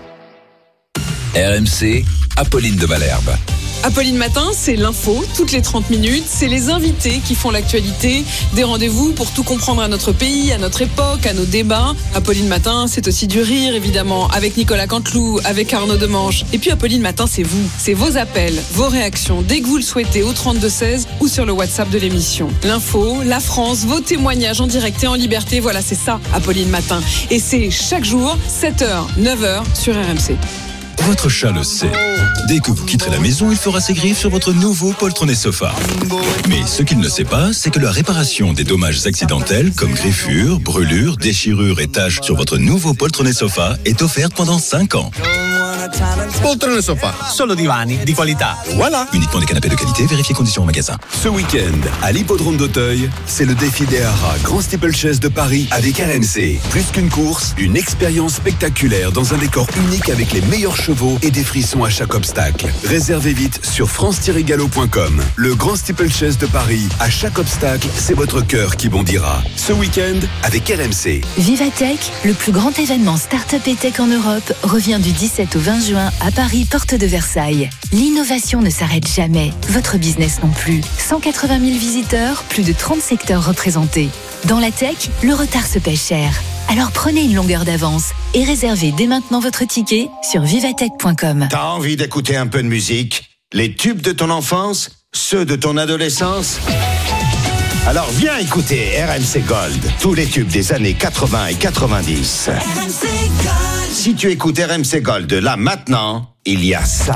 R M C, Apolline de Malherbe. Apolline Matin, c'est l'info, toutes les trente minutes. C'est les invités qui font l'actualité. Des rendez-vous pour tout comprendre à notre pays, à notre époque, à nos débats. Apolline Matin, c'est aussi du rire, évidemment, avec Nicolas Canteloup, avec Arnaud Demanche. Et puis Apolline Matin, c'est vous. C'est vos appels, vos réactions, dès que vous le souhaitez, au trente-deux seize ou sur le WhatsApp de l'émission. L'info, la France, vos témoignages en direct et en liberté. Voilà, c'est ça, Apolline Matin. Et c'est chaque jour, sept heures, neuf heures, sur R M C. Votre chat le sait. Dès que vous quitterez la maison, il fera ses griffes sur votre nouveau poltronné sofa. Mais ce qu'il ne sait pas, c'est que la réparation des dommages accidentels, comme griffures, brûlures, déchirures et taches sur votre nouveau poltronné sofa, est offerte pendant cinq ans. Poltrone sofa, solo divani di qualità. Voilà. Uniquement des canapés de qualité, vérifiez conditions en magasin. Ce week-end, à l'hippodrome d'Auteuil, c'est le défi des haras Grand Steeplechase de Paris avec R M C. Plus qu'une course, une expérience spectaculaire dans un décor unique avec les meilleurs chevaux et des frissons à chaque obstacle. Réservez vite sur france tiret galop point com. Le Grand Steeplechase de Paris, à chaque obstacle, c'est votre cœur qui bondira. Ce week-end, avec R M C. Vivatech, le plus grand événement start-up et tech en Europe, revient du dix-sept au vingt juin à Paris, porte de Versailles. L'innovation ne s'arrête jamais, votre business non plus. cent quatre-vingt mille visiteurs, plus de trente secteurs représentés. Dans la tech, le retard se paie cher. Alors prenez une longueur d'avance et réservez dès maintenant votre ticket sur vivatech point com. T'as envie d'écouter un peu de musique? Les tubes de ton enfance? Ceux de ton adolescence? Alors viens écouter R M C Gold, tous les tubes des années quatre-vingts et quatre-vingt-dix. R M C Gold. Si tu écoutes R M C Gold là maintenant, il y a ça.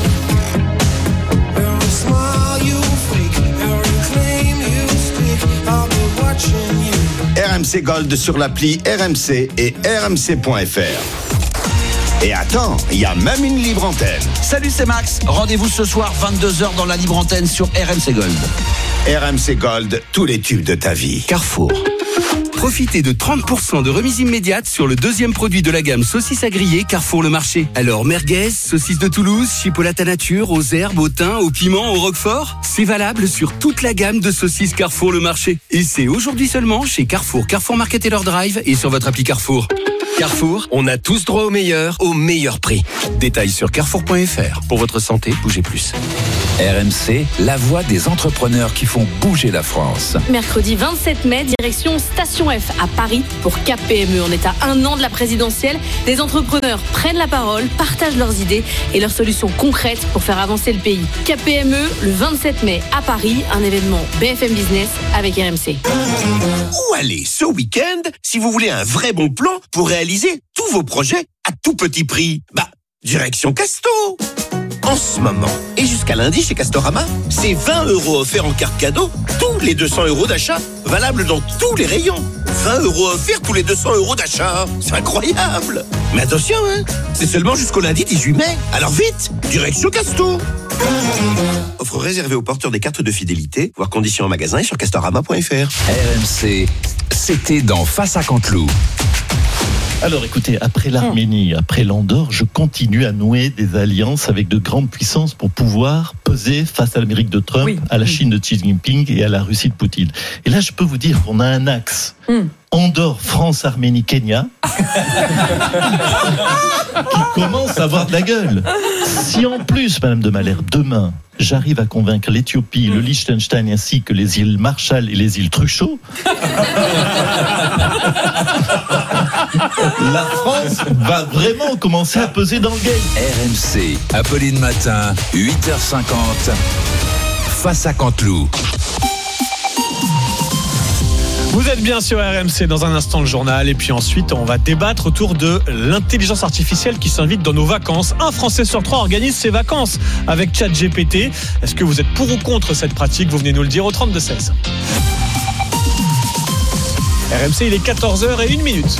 R M C Gold sur l'appli R M C et R M C point F R. Et attends, il y a même une libre antenne. Salut, c'est Max. Rendez-vous ce soir vingt-deux heures dans la libre antenne sur R M C Gold. R M C Gold, tous les tubes de ta vie. Carrefour. Profitez de trente pour cent de remise immédiate sur le deuxième produit de la gamme saucisses à griller Carrefour Le Marché. Alors merguez, saucisses de Toulouse, chipolata nature, aux herbes, au thym, au piment, au roquefort. C'est valable sur toute la gamme de saucisses Carrefour Le Marché. Et c'est aujourd'hui seulement chez Carrefour, Carrefour Market et leur drive et sur votre appli Carrefour. Carrefour, on a tous droit au meilleur, au meilleur prix. Détails sur carrefour point F R. Pour votre santé, bougez plus. R M C, la voix des entrepreneurs qui font bouger la France. Mercredi vingt-sept mai, direction Station F à Paris pour K P M E. On est à un an de la présidentielle. Des entrepreneurs prennent la parole, partagent leurs idées et leurs solutions concrètes pour faire avancer le pays. K P M E, le vingt-sept mai à Paris, un événement B F M Business avec R M C. Où aller ce week-end si vous voulez un vrai bon plan pour réaliser tous vos projets à tout petit prix? Bah, direction Casto. En ce moment, et jusqu'à lundi chez Castorama, c'est vingt euros offerts en carte cadeau, tous les deux cents euros d'achat, valable dans tous les rayons. vingt euros offerts tous les deux cents euros d'achat. C'est incroyable. Mais attention, hein, c'est seulement jusqu'au lundi dix-huit mai. Alors vite, direction Casto. Offre réservée aux porteurs des cartes de fidélité, voire conditions en magasin et sur castorama point F R. R M C, c'était dans Face à Canteloup. Alors écoutez, après l'Arménie, après l'Andorre, je continue à nouer des alliances avec de grandes puissances pour pouvoir peser face à l'Amérique de Trump, oui. à la Chine de Xi Jinping et à la Russie de Poutine. Et là, je peux vous dire qu'on a un axe. Mm. Andorre, France, Arménie, Kenya, qui commence à avoir de la gueule. Si en plus, Madame de Malherbe, demain, j'arrive à convaincre l'Éthiopie, le Liechtenstein ainsi que les îles Marshall et les îles Truchot, la France va vraiment commencer à peser dans le game. R M C, Apolline Matin, huit heures cinquante, Face à Canteloup. Vous êtes bien sur R M C, dans un instant le journal et puis ensuite on va débattre autour de l'intelligence artificielle qui s'invite dans nos vacances. Un Français sur trois organise ses vacances avec ChatGPT. Est-ce que vous êtes pour ou contre cette pratique? Vous venez nous le dire au trente-deux seize. R M C, il est quatorze heures et une minute.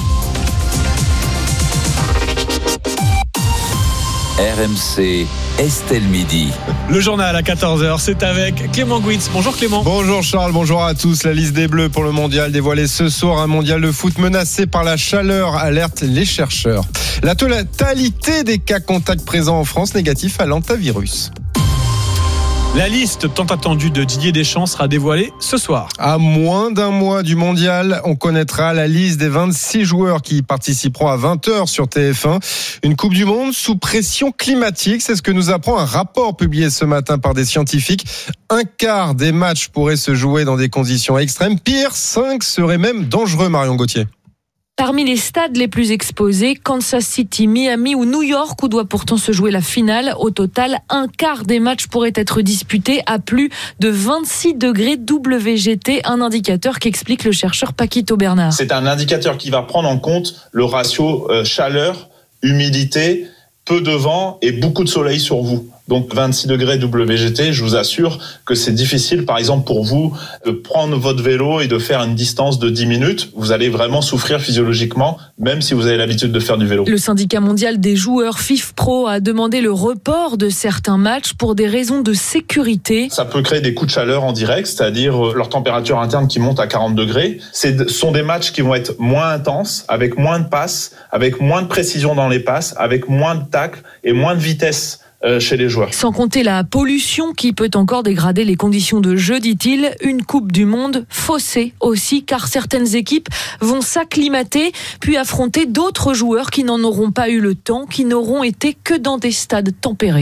R M C, Estelle Midi. Le journal à quatorze heures, c'est avec Clément Gouitz. Bonjour Clément. Bonjour Charles, bonjour à tous. La liste des Bleus pour le mondial dévoilée ce soir. Un mondial de foot menacé par la chaleur, alerte les chercheurs. La totalité des cas contacts présents en France négatifs à l'hantavirus. La liste tant attendue de Didier Deschamps sera dévoilée ce soir. À moins d'un mois du mondial, on connaîtra la liste des vingt-six joueurs qui participeront à vingt heures sur T F un. Une Coupe du Monde sous pression climatique, c'est ce que nous apprend un rapport publié ce matin par des scientifiques. Un quart des matchs pourraient se jouer dans des conditions extrêmes. Pire, cinq seraient même dangereux, Marion Gauthier. Parmi les stades les plus exposés, Kansas City, Miami ou New York, où doit pourtant se jouer la finale. Au total, un quart des matchs pourraient être disputés à plus de vingt-six degrés W G T, un indicateur qu'explique le chercheur Paquito Bernard. C'est un indicateur qui va prendre en compte le ratio euh, chaleur, humidité, peu de vent et beaucoup de soleil sur vous. Donc vingt-six degrés W G T, je vous assure que c'est difficile, par exemple, pour vous de prendre votre vélo et de faire une distance de dix minutes. Vous allez vraiment souffrir physiologiquement, même si vous avez l'habitude de faire du vélo. Le syndicat mondial des joueurs FIFPro a demandé le report de certains matchs pour des raisons de sécurité. Ça peut créer des coups de chaleur en direct, c'est-à-dire leur température interne qui monte à quarante degrés. Ce sont des matchs qui vont être moins intenses, avec moins de passes, avec moins de précision dans les passes, avec moins de tacles et moins de vitesse chez les joueurs. Sans compter la pollution qui peut encore dégrader les conditions de jeu, dit-il. Une Coupe du Monde faussée aussi, car certaines équipes vont s'acclimater, puis affronter d'autres joueurs qui n'en auront pas eu le temps, qui n'auront été que dans des stades tempérés.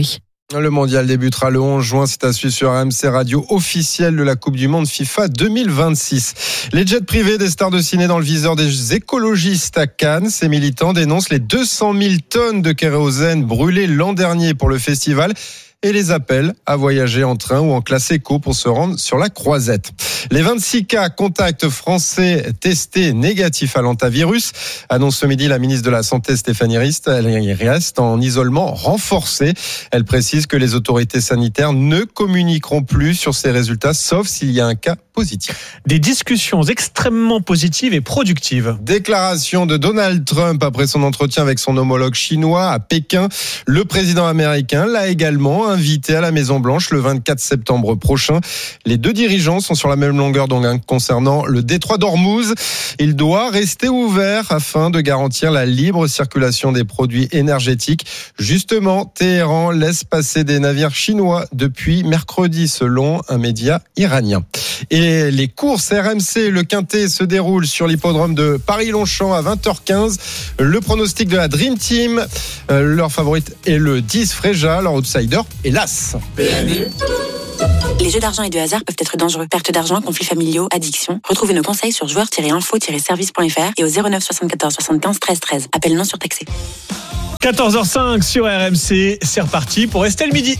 Le mondial débutera le onze juin, c'est à suivre sur R M C Radio officielle de la Coupe du Monde FIFA deux mille vingt-six. Les jets privés des stars de ciné dans le viseur des écologistes à Cannes. Ces militants dénoncent les deux cent mille tonnes de kérosène brûlées l'an dernier pour le festival et les appellent à voyager en train ou en classe éco pour se rendre sur la Croisette. Les vingt-six cas contacts français testés négatifs à l'hantavirus, annonce ce midi la ministre de la Santé Stéphanie Rist. Elle reste en isolement renforcé. Elle précise que les autorités sanitaires ne communiqueront plus sur ces résultats, sauf s'il y a un cas positif. Des discussions extrêmement positives et productives. Déclaration de Donald Trump après son entretien avec son homologue chinois à Pékin. Le président américain l'a également invité à la Maison-Blanche le vingt-quatre septembre prochain. Les deux dirigeants sont sur la même longueur d'onde concernant le détroit d'Ormuz. Il doit rester ouvert afin de garantir la libre circulation des produits énergétiques. Justement, Téhéran laisse passer des navires chinois depuis mercredi, selon un média iranien. Et les courses R M C, le Quintet se déroule sur l'hippodrome de Paris-Longchamp à vingt heures quinze. Le pronostic de la Dream Team, euh, leur favorite est le dix Fréja, leur outsider est l'As. Les jeux d'argent et de hasard peuvent être dangereux. Perte d'argent, conflits familiaux, addiction. Retrouvez nos conseils sur joueurs tiret info tiret service point f r et au zéro neuf soixante-quatorze soixante-quinze treize treize. Appel non surtaxé. quatorze heures cinq sur R M C, c'est reparti pour Estelle Midi.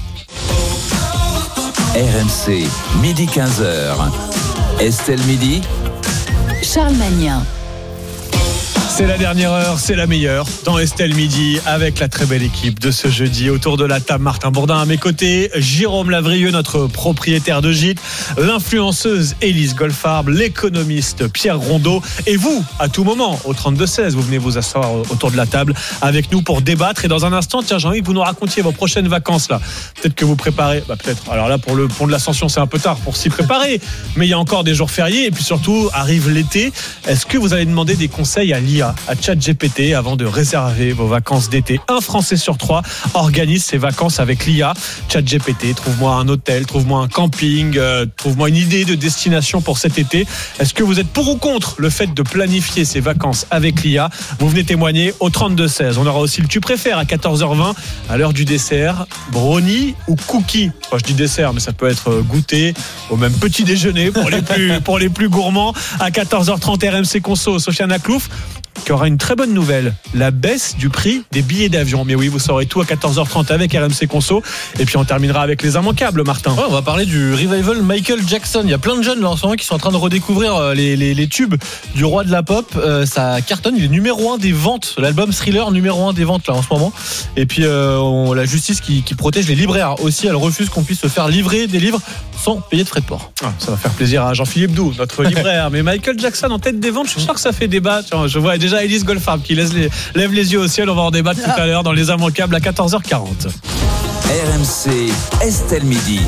R M C, midi quinze heures. Estelle Midi. Charles Magnin. C'est la dernière heure, c'est la meilleure dans Estelle Midi avec la très belle équipe de ce jeudi. Autour de la table, Martin Bourdin à mes côtés, Jérôme Lavrieux, notre propriétaire de gîte, l'influenceuse Élise Goldfarb, l'économiste Pierre Rondeau et vous, à tout moment, au trente-deux seize, vous venez vous asseoir autour de la table avec nous pour débattre. Et dans un instant, tiens, j'ai envie que vous nous racontiez vos prochaines vacances là. Peut-être que vous préparez, bah peut-être. Alors là, pour le pont de l'Ascension, c'est un peu tard pour s'y préparer, mais il y a encore des jours fériés et puis surtout arrive l'été. Est-ce que vous allez demander des conseils à l'I A, à ChatGPT avant de réserver vos vacances d'été? Un Français sur trois organise ses vacances avec l'I A. ChatGPT, trouve-moi un hôtel, trouve-moi un camping, euh, trouve-moi une idée de destination pour cet été. Est-ce que vous êtes pour ou contre le fait de planifier ses vacances avec l'I A? Vous venez témoigner au trente-deux seize. On aura aussi le tu préfères à quatorze heures vingt à l'heure du dessert. Brownie ou cookie? Enfin, je dis dessert, mais ça peut être goûter au même petit déjeuner pour les plus, pour les plus gourmands. À quatorze heures trente, R M C Conso, Sofiane Aklouf, qui aura une très bonne nouvelle, la baisse du prix des billets d'avion. Mais oui, vous saurez tout à quatorze heures trente avec R M C Conso. Et puis on terminera avec les immanquables, Martin. Ouais, on va parler du revival Michael Jackson. Il y a plein de jeunes là en ce moment qui sont en train de redécouvrir les, les, les tubes du roi de la pop. Euh, ça cartonne, il est numéro un des ventes. L'album Thriller, numéro un des ventes là en ce moment. Et puis euh, on, la justice qui, qui protège les libraires aussi, elle refuse qu'on puisse se faire livrer des livres sans payer de frais de port. Ah, ça va faire plaisir à Jean-Philippe Doux, notre libraire. Mais Michael Jackson en tête des ventes, je suis sûr que ça fait débat. Je vois déjà Élise Goldfarb qui laisse les, lève les yeux au ciel. On va en débattre tout à l'heure dans les immanquables à quatorze heures quarante. R M C, Estelle Midi.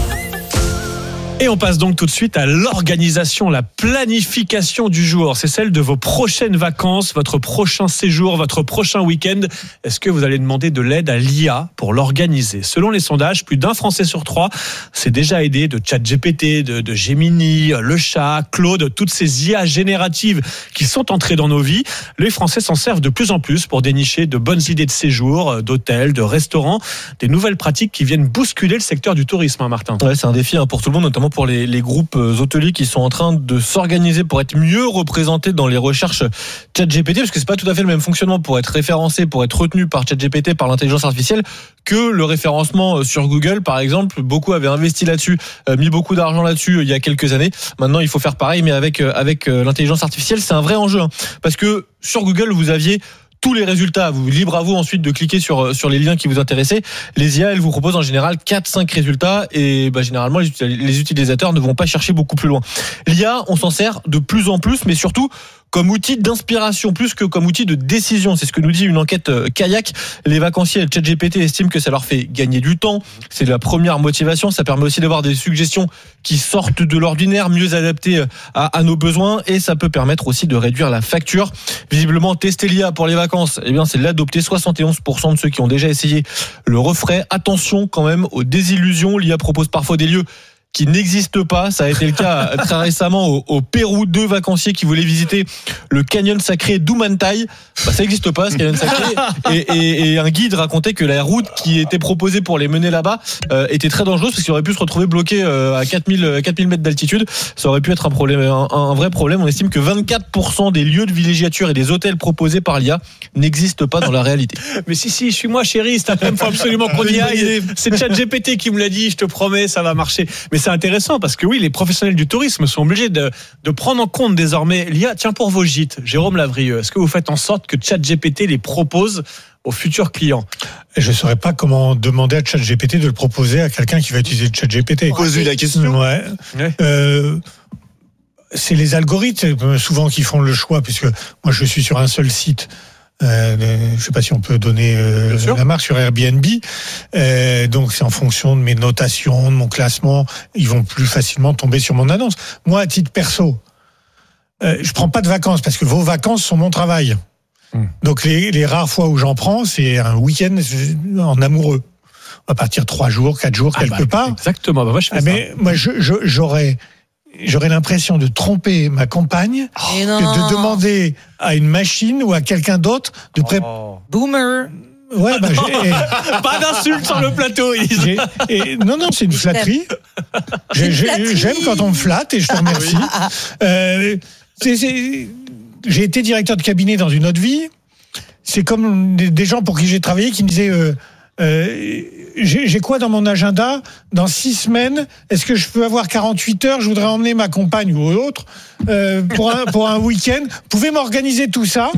Et on passe donc tout de suite à l'organisation, la planification du jour. C'est celle de vos prochaines vacances, votre prochain séjour, votre prochain week-end. Est-ce que vous allez demander de l'aide à l'I A pour l'organiser? Selon les sondages, plus d'un Français sur trois s'est déjà aidé de ChatGPT, de, de Gemini, le chat, Claude, toutes ces I A génératives qui sont entrées dans nos vies. Les Français s'en servent de plus en plus pour dénicher de bonnes idées de séjour, d'hôtels, de restaurants, des nouvelles pratiques qui viennent bousculer le secteur du tourisme, hein, Martin. Ouais, c'est un défi hein, pour tout le monde, notamment pour les, les groupes hôteliers qui sont en train de s'organiser pour être mieux représentés dans les recherches ChatGPT, parce que c'est pas tout à fait le même fonctionnement pour être référencé, pour être retenu par ChatGPT, par l'intelligence artificielle, que le référencement sur Google, par exemple. Beaucoup avaient investi là-dessus, mis beaucoup d'argent là-dessus il y a quelques années. Maintenant, il faut faire pareil, mais avec avec l'intelligence artificielle, c'est un vrai enjeu, hein, parce que sur Google, vous aviez tous les résultats, vous libre à vous ensuite de cliquer sur sur les liens qui vous intéressaient. Les I A, elles vous proposent en général quatre cinq résultats et bah, généralement les, les utilisateurs ne vont pas chercher beaucoup plus loin. L'I A, on s'en sert de plus en plus, mais surtout comme outil d'inspiration plus que comme outil de décision. C'est ce que nous dit une enquête Kayak. Les vacanciers ChatGPT estiment que ça leur fait gagner du temps. C'est la première motivation. Ça permet aussi d'avoir des suggestions qui sortent de l'ordinaire, mieux adaptées à, à nos besoins, et ça peut permettre aussi de réduire la facture. Visiblement, tester l'I A pour les vacances, eh bien, c'est l'adopter. soixante et onze pour cent de ceux qui ont déjà essayé le referaient. Attention quand même aux désillusions. L'I A propose parfois des lieux qui n'existe pas. Ça a été le cas très récemment au, au Pérou. Deux vacanciers qui voulaient visiter le canyon sacré d'Umantai. Bah, ça n'existe pas, ce canyon sacré. Et, et, et un guide racontait que la route qui était proposée pour les mener là-bas euh, était très dangereuse parce qu'ils auraient pu se retrouver bloqués euh, à quatre mille mètres d'altitude. Ça aurait pu être un problème, un, un vrai problème. On estime que vingt-quatre pour cent des lieux de villégiature et des hôtels proposés par l'I A n'existent pas dans la réalité. Mais si, si, suis-moi chérie, cet après-midi, il faut absolument qu'on y aille. C'est ChatGPT qui me l'a dit, je te promets, ça va marcher. Mais c'est intéressant parce que oui, les professionnels du tourisme sont obligés de, de prendre en compte désormais l'I A. Tiens, pour vos gîtes, Jérôme Lavrieux, est-ce que vous faites en sorte que ChatGPT les propose aux futurs clients? Je ne saurais pas comment demander à ChatGPT de le proposer à quelqu'un qui va utiliser ChatGPT. Poser la question. Ouais. ouais. Euh, c'est les algorithmes souvent qui font le choix, puisque moi je suis sur un seul site. Euh, je ne sais pas si on peut donner euh, la marque sur Airbnb. Euh, donc c'est en fonction de mes notations, de mon classement, ils vont plus facilement tomber sur mon annonce. Moi, à titre perso, euh, je prends pas de vacances parce que vos vacances sont mon travail. Hum. Donc les, les rares fois où j'en prends, c'est un week-end en amoureux. On va partir trois jours, quatre jours ah quelque bah, part. Exactement. Bah moi, je fais ah ça. Mais moi, je, je, j'aurais J'aurais l'impression de tromper ma compagne, oh. que de demander à une machine ou à quelqu'un d'autre de préparer. Oh. Boomer. Ouais, bah, j'ai... Pas d'insulte sur le plateau. J'ai... Et... Non, non, c'est une flatterie. J'ai... J'ai... J'aime quand on me flatte et je te remercie. euh, c'est, c'est... J'ai été directeur de cabinet dans une autre vie. C'est comme des gens pour qui j'ai travaillé qui me disaient. Euh, euh, J'ai, j'ai quoi dans mon agenda dans six semaines? Est-ce que je peux avoir quarante-huit heures? Je voudrais emmener ma compagne ou l'autre euh, pour un pour un week-end. Vous pouvez m'organiser tout ça?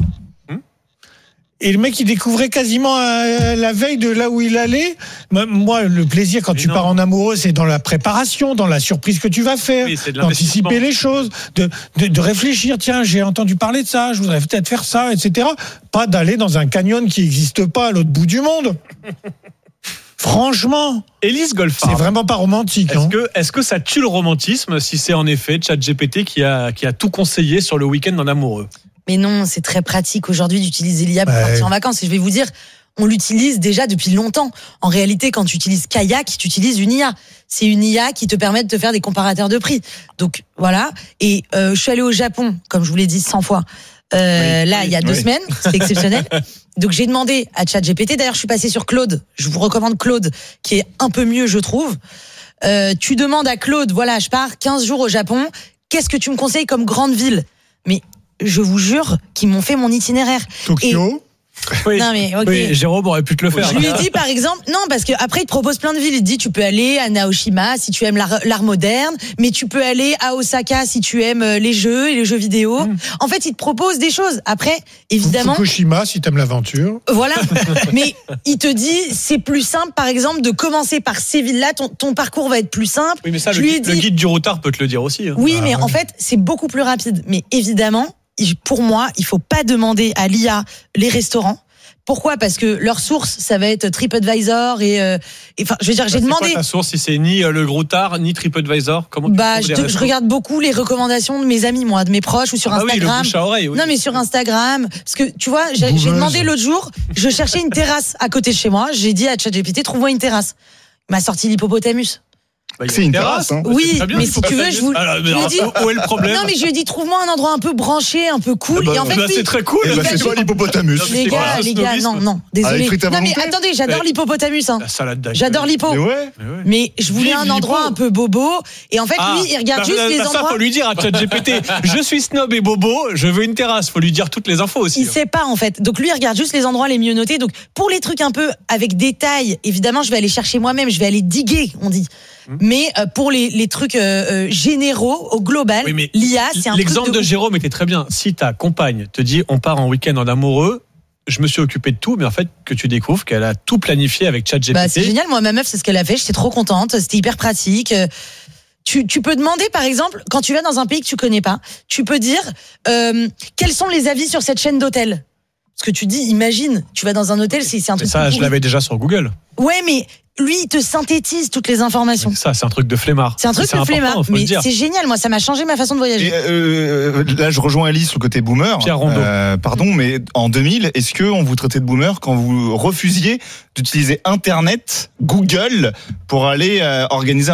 Et le mec, il découvrait quasiment à la veille de là où il allait. Moi, le plaisir quand Mais tu non. pars en amoureux, c'est dans la préparation, dans la surprise que tu vas faire, oui, d'anticiper les choses, de, de, de réfléchir. Tiens, j'ai entendu parler de ça, je voudrais peut-être faire ça, et cetera. Pas d'aller dans un canyon qui n'existe pas à l'autre bout du monde. Franchement, Élise Goldfarb, c'est vraiment pas romantique. Est-ce hein. que, est-ce que ça tue le romantisme si c'est en effet ChatGPT qui a, qui a tout conseillé sur le week-end en amoureux? Mais non, c'est très pratique aujourd'hui d'utiliser l'I A pour ouais. partir en vacances. Et je vais vous dire, on l'utilise déjà depuis longtemps. En réalité, quand tu utilises Kayak, tu utilises une I A. C'est une I A qui te permet de te faire des comparateurs de prix. Donc voilà. Et euh, je suis allée au Japon, comme je vous l'ai dit cent fois. Euh, oui, là, oui, il y a deux oui. semaines, c'est exceptionnel. Donc j'ai demandé à ChatGPT. D'ailleurs, je suis passée sur Claude. Je vous recommande Claude, qui est un peu mieux, je trouve. Euh, tu demandes à Claude, voilà, je pars quinze jours au Japon. Qu'est-ce que tu me conseilles comme grande ville? Mais je vous jure qu'ils m'ont fait mon itinéraire. Tokyo. Et... Oui. Non mais okay. oui, Jérôme aurait pu te le faire. Je lui ai dit par exemple, non parce que après il te propose plein de villes. Il te dit tu peux aller à Naoshima si tu aimes l'art, l'art moderne, mais tu peux aller à Osaka si tu aimes les jeux et les jeux vidéo. Mmh. En fait, il te propose des choses. Après, évidemment. Fukushima si t'aimes l'aventure. Voilà. Mais il te dit c'est plus simple par exemple de commencer par ces villes-là. Ton, ton parcours va être plus simple. Oui, mais ça, le, lui guide, dit... le guide du routard peut te le dire aussi. Hein. Oui, ah, mais ouais. en fait c'est beaucoup plus rapide. Mais évidemment. Pour moi, il faut pas demander à l'I A les restaurants. Pourquoi ? Parce que leur source, ça va être TripAdvisor et, euh, et enfin, je veux dire, j'ai c'est demandé. C'est quoi ta source si c'est ni le Groutard ni TripAdvisor ? Comment Bah, je, je regarde beaucoup les recommandations de mes amis, moi, de mes proches ou sur ah Instagram. Oui, le bouche à oreille, oui. Non, mais sur Instagram, parce que tu vois, j'ai, j'ai demandé l'autre jour, je cherchais une terrasse à côté de chez moi. J'ai dit à ChatGPT, trouve-moi une terrasse. Il m'a sorti l'hippopotamus. Bah, c'est une terrasse, terrasse hein. Oui, bien, mais si tu veux, je vous. Alors, je vous dis, où est le problème ? Non, mais je lui ai dit, trouve-moi un endroit un peu branché, un peu cool. Bah, et en fait, bah, lui, c'est très cool. Et bah, c'est toi l'hippopotamus. Les gars, les gars, non, non, désolé. Non, mais attendez, j'adore mais l'hippopotamus. Hein. La salade d'agneau. J'adore l'hippo. Mais, ouais. mais je voulais Vive un endroit l'hippo. Un peu bobo. Et en fait, ah, lui, il regarde bah, juste bah, les ça, endroits. Ça, faut lui dire à ChatGPT. Je suis snob et bobo, je veux une terrasse. Faut lui dire toutes les infos aussi. Il sait pas, en fait. Donc lui, il regarde juste les endroits les mieux notés. Donc pour les trucs un peu avec détail, évidemment, je vais aller chercher moi-même. Je vais aller diguer, on dit. Mais euh, pour les, les trucs euh, euh, généraux, au global, oui, l'I A, c'est un l'exemple truc de, de Jérôme était très bien. Si ta compagne te dit on part en week-end en amoureux, je me suis occupé de tout, mais en fait que tu découvres qu'elle a tout planifié avec ChatGPT. Bah, c'est génial. Moi, ma meuf, c'est ce qu'elle a fait. J'étais trop contente. C'était hyper pratique. Tu, tu peux demander, par exemple, quand tu vas dans un pays que tu connais pas, tu peux dire euh, quels sont les avis sur cette chaîne d'hôtels. Parce que tu dis, imagine, tu vas dans un hôtel, c'est, c'est un truc. Ça, je l'avais déjà sur Google. Ouais, mais lui, il te synthétise toutes les informations. C'est ça, c'est un truc de flemmard. C'est un truc c'est de flemmard, mais c'est génial. Moi, ça m'a changé ma façon de voyager. Et euh, là, je rejoins Alice sur le côté boomer. Pierre Rondeau. Euh, pardon, mais en deux mille, est-ce que on vous traitait de boomer quand vous refusiez d'utiliser Internet, Google, pour aller euh, organiser un voyage ?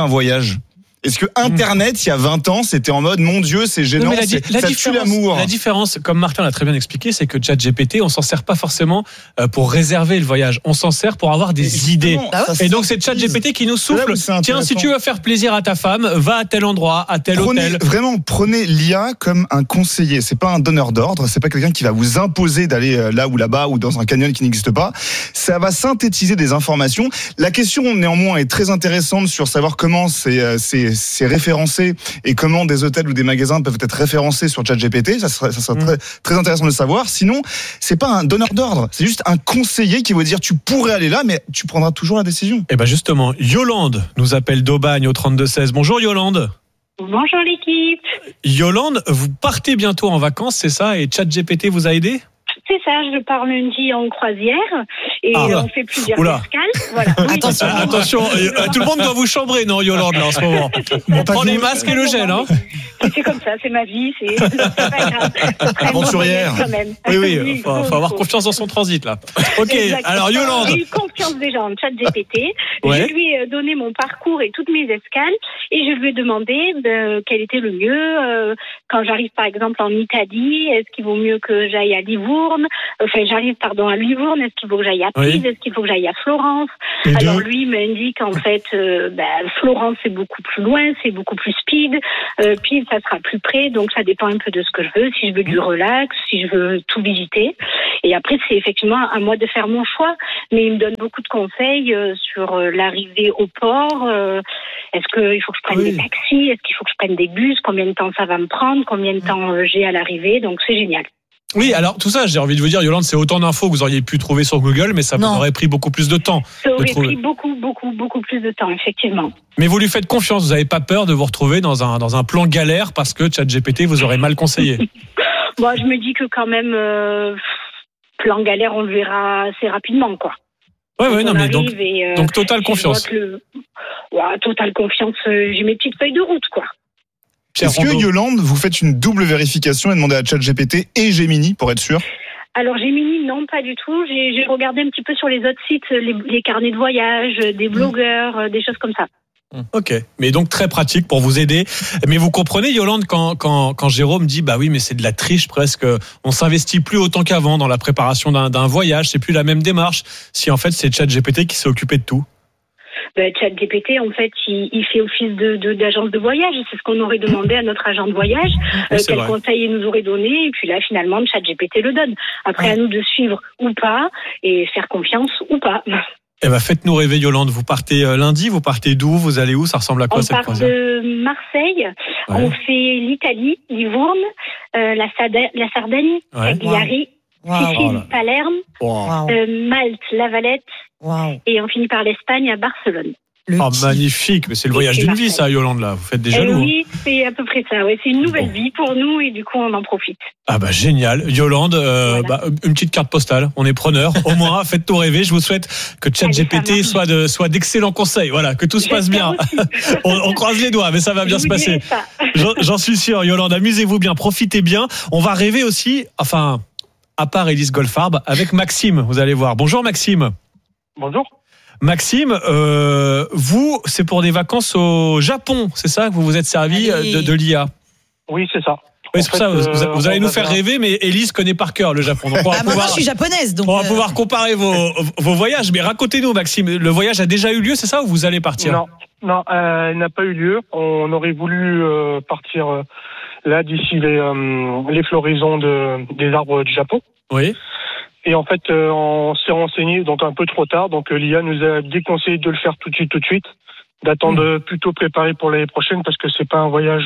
Est-ce que Internet, il y a vingt ans, c'était en mode, mon Dieu, c'est gênant, Non, mais la, c'est, la ça tue l'amour. La différence, comme Martin l'a très bien expliqué, c'est que ChatGPT, on s'en sert pas forcément pour réserver le voyage. On s'en sert pour avoir des idées. Et donc, c'est ChatGPT qui nous souffle. Tiens, si tu veux faire plaisir à ta femme, va à tel endroit, à tel prenez, hôtel. Vraiment, prenez l'I A comme un conseiller. C'est pas un donneur d'ordre. C'est pas quelqu'un qui va vous imposer d'aller là ou là-bas ou dans un canyon qui n'existe pas. Ça va synthétiser des informations. La question, néanmoins, est très intéressante sur savoir comment c'est, c'est, c'est référencé et comment des hôtels ou des magasins peuvent être référencés sur ChatGPT. Ça serait, ça serait mmh. très, très intéressant de le savoir. Sinon, c'est pas un donneur d'ordre. C'est juste un conseiller qui va dire tu pourrais aller là, mais tu prendras toujours la décision. Et ben justement, Yolande nous appelle d'Aubagne au trente-deux seize. Bonjour Yolande. Bonjour l'équipe. Yolande, vous partez bientôt en vacances, c'est ça? Et ChatGPT vous a aidé? C'est ça, je pars lundi en croisière et ah, on fait plusieurs oula. escales. Voilà. Oui, attention, euh, attention euh, tout le monde doit vous chambrer, non, Yolande, là, en ce moment. On prend les masques et le gel, hein. C'est comme ça, c'est ma vie, c'est, c'est pas grave. Aventurière. Quand même. Oui, oui, il faut, faut avoir confiance dans son transit, là. Ok, exactement. Alors Yolande. J'ai eu confiance déjà en ChatGPT. Ouais. Je lui ai donné mon parcours et toutes mes escales et je lui ai demandé de, quel était le mieux. Euh, quand j'arrive, par exemple, en Italie, est-ce qu'il vaut mieux que j'aille à Livourne? Enfin, j'arrive, pardon, à Livourne. Est-ce qu'il faut que j'aille à Pise? Oui. Est-ce qu'il faut que j'aille à Florence? Et Alors, deux. lui m'indique, en fait, euh, ben, Florence, c'est beaucoup plus loin, c'est beaucoup plus speed. Euh, Pise, ça sera plus près. Donc, ça dépend un peu de ce que je veux. Si je veux du relax, si je veux tout visiter. Et après, c'est effectivement à moi de faire mon choix. Mais il me donne beaucoup de conseils euh, sur euh, l'arrivée au port. Euh, est-ce qu'il faut que je prenne oui. des taxis? Est-ce qu'il faut que je prenne des bus? Combien de temps ça va me prendre? Combien de temps euh, j'ai à l'arrivée? Donc, c'est génial. Oui, alors tout ça, j'ai envie de vous dire, Yolande, c'est autant d'infos que vous auriez pu trouver sur Google, mais ça non. vous aurait pris beaucoup plus de temps. Ça aurait pris beaucoup, beaucoup, beaucoup plus de temps, effectivement. Mais vous lui faites confiance, vous n'avez pas peur de vous retrouver dans un, dans un plan galère parce que ChatGPT vous aurait mal conseillé? Bon, je me dis que quand même, euh, plan galère, on le verra assez rapidement, quoi. Ouais, ouais, non, mais donc, et, euh, donc totale confiance. Le... Ouais, totale confiance, euh, j'ai mes petites feuilles de route, quoi. Est-ce que, Yolande, vous faites une double vérification et demandez à ChatGPT et Gemini pour être sûr? Alors Gemini, non, pas du tout. J'ai, j'ai regardé un petit peu sur les autres sites, les, les carnets de voyage, des blogueurs, mmh. des choses comme ça. Ok, mais donc très pratique pour vous aider. Mais vous comprenez, Yolande, quand, quand, quand Jérôme dit bah oui, mais c'est de la triche presque, on s'investit plus autant qu'avant dans la préparation d'un, d'un voyage, c'est plus la même démarche. Si en fait c'est ChatGPT qui s'est occupé de tout. Ben, ChatGPT, en fait, il, il fait office de, de, d'agence de voyage. C'est ce qu'on aurait demandé à notre agent de voyage. Oui, euh, quel conseil il nous aurait donné. Et puis là, finalement, ChatGPT le donne. Après, ouais. à nous de suivre ou pas et faire confiance ou pas. Eh ben, faites-nous rêver, Yolande. Vous partez lundi, vous partez d'où? Vous allez où? Ça ressemble à quoi on cette croisière? On part de Marseille. Ouais. On fait l'Italie, Livourne, euh, la, Sada- la Sardaigne, ouais. Cagliari, wow. Sicile, wow. Palerme, wow. Euh, Malte, La Valette. Wow. Et on finit par l'Espagne à Barcelone. Oh, magnifique, mais c'est le voyage d'une vie, ça, Yolande, là. Vous faites des jaloux. Oui, c'est à peu près ça. Ouais, c'est une nouvelle bon. vie pour nous et du coup, on en profite. Ah bah génial, Yolande. Euh, voilà. bah, une petite carte postale. On est preneur. Au moins, faites-nous rêver. Je vous souhaite que ChatGPT soit de soit d'excellents conseils. Voilà, que tout se passe bien. on, on croise les doigts, mais ça va bien Je se passer. J'en, j'en suis sûr, Yolande. Amusez-vous bien, profitez bien. On va rêver aussi. Enfin, à part Élise Goldfarb, avec Maxime. Vous allez voir. Bonjour, Maxime. Bonjour. Maxime, euh, vous, c'est pour des vacances au Japon, c'est ça que vous vous êtes servi de, de l'I A? Oui, c'est ça. Oui, c'est pour ça, vous, euh, vous allez nous faire rêver, mais Élise connaît par cœur le Japon. Donc on va ah, pouvoir, moi, je suis japonaise, donc. On va euh... pouvoir comparer vos, vos voyages. Mais racontez-nous, Maxime, le voyage a déjà eu lieu, c'est ça, ou vous allez partir? Non, non, euh, il n'a pas eu lieu. On aurait voulu euh, partir euh, là d'ici les, euh, les floraisons de, des arbres du Japon. Oui. Et en fait, euh, on s'est renseigné donc un peu trop tard. Donc euh, l'I A nous a déconseillé de le faire tout de suite, tout de suite, d'attendre mmh. plutôt préparé pour l'année prochaine parce que c'est pas un voyage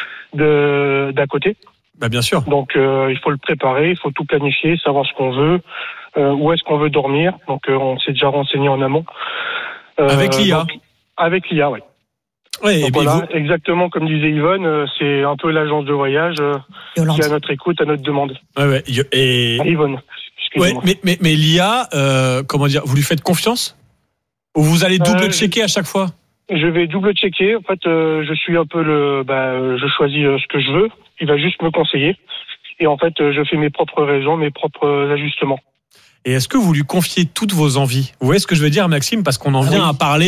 de d'à côté. Bah bien sûr. Donc euh, il faut le préparer, il faut tout planifier, savoir ce qu'on veut, euh, où est-ce qu'on veut dormir. Donc euh, on s'est déjà renseigné en amont. Euh, avec l'I A. Donc, avec l'I A, oui. Oui, donc, et voilà, vous... exactement comme disait Yvonne, euh, c'est un peu l'agence de voyage euh, qui est à notre écoute, à notre demande. Ouais, ouais. Et... Ah, Yvonne. Ouais, mais, mais, mais l'I A, euh, comment dire, vous lui faites confiance? Ou vous allez double-checker euh, à chaque fois? Je vais double-checker. En fait, euh, je suis un peu le... Bah, je choisis ce que je veux. Il va juste me conseiller. Et en fait, je fais mes propres raisons, mes propres ajustements. Et est-ce que vous lui confiez toutes vos envies? Vous voyez ce que je veux dire, Maxime? Parce qu'on en vient oui. à parler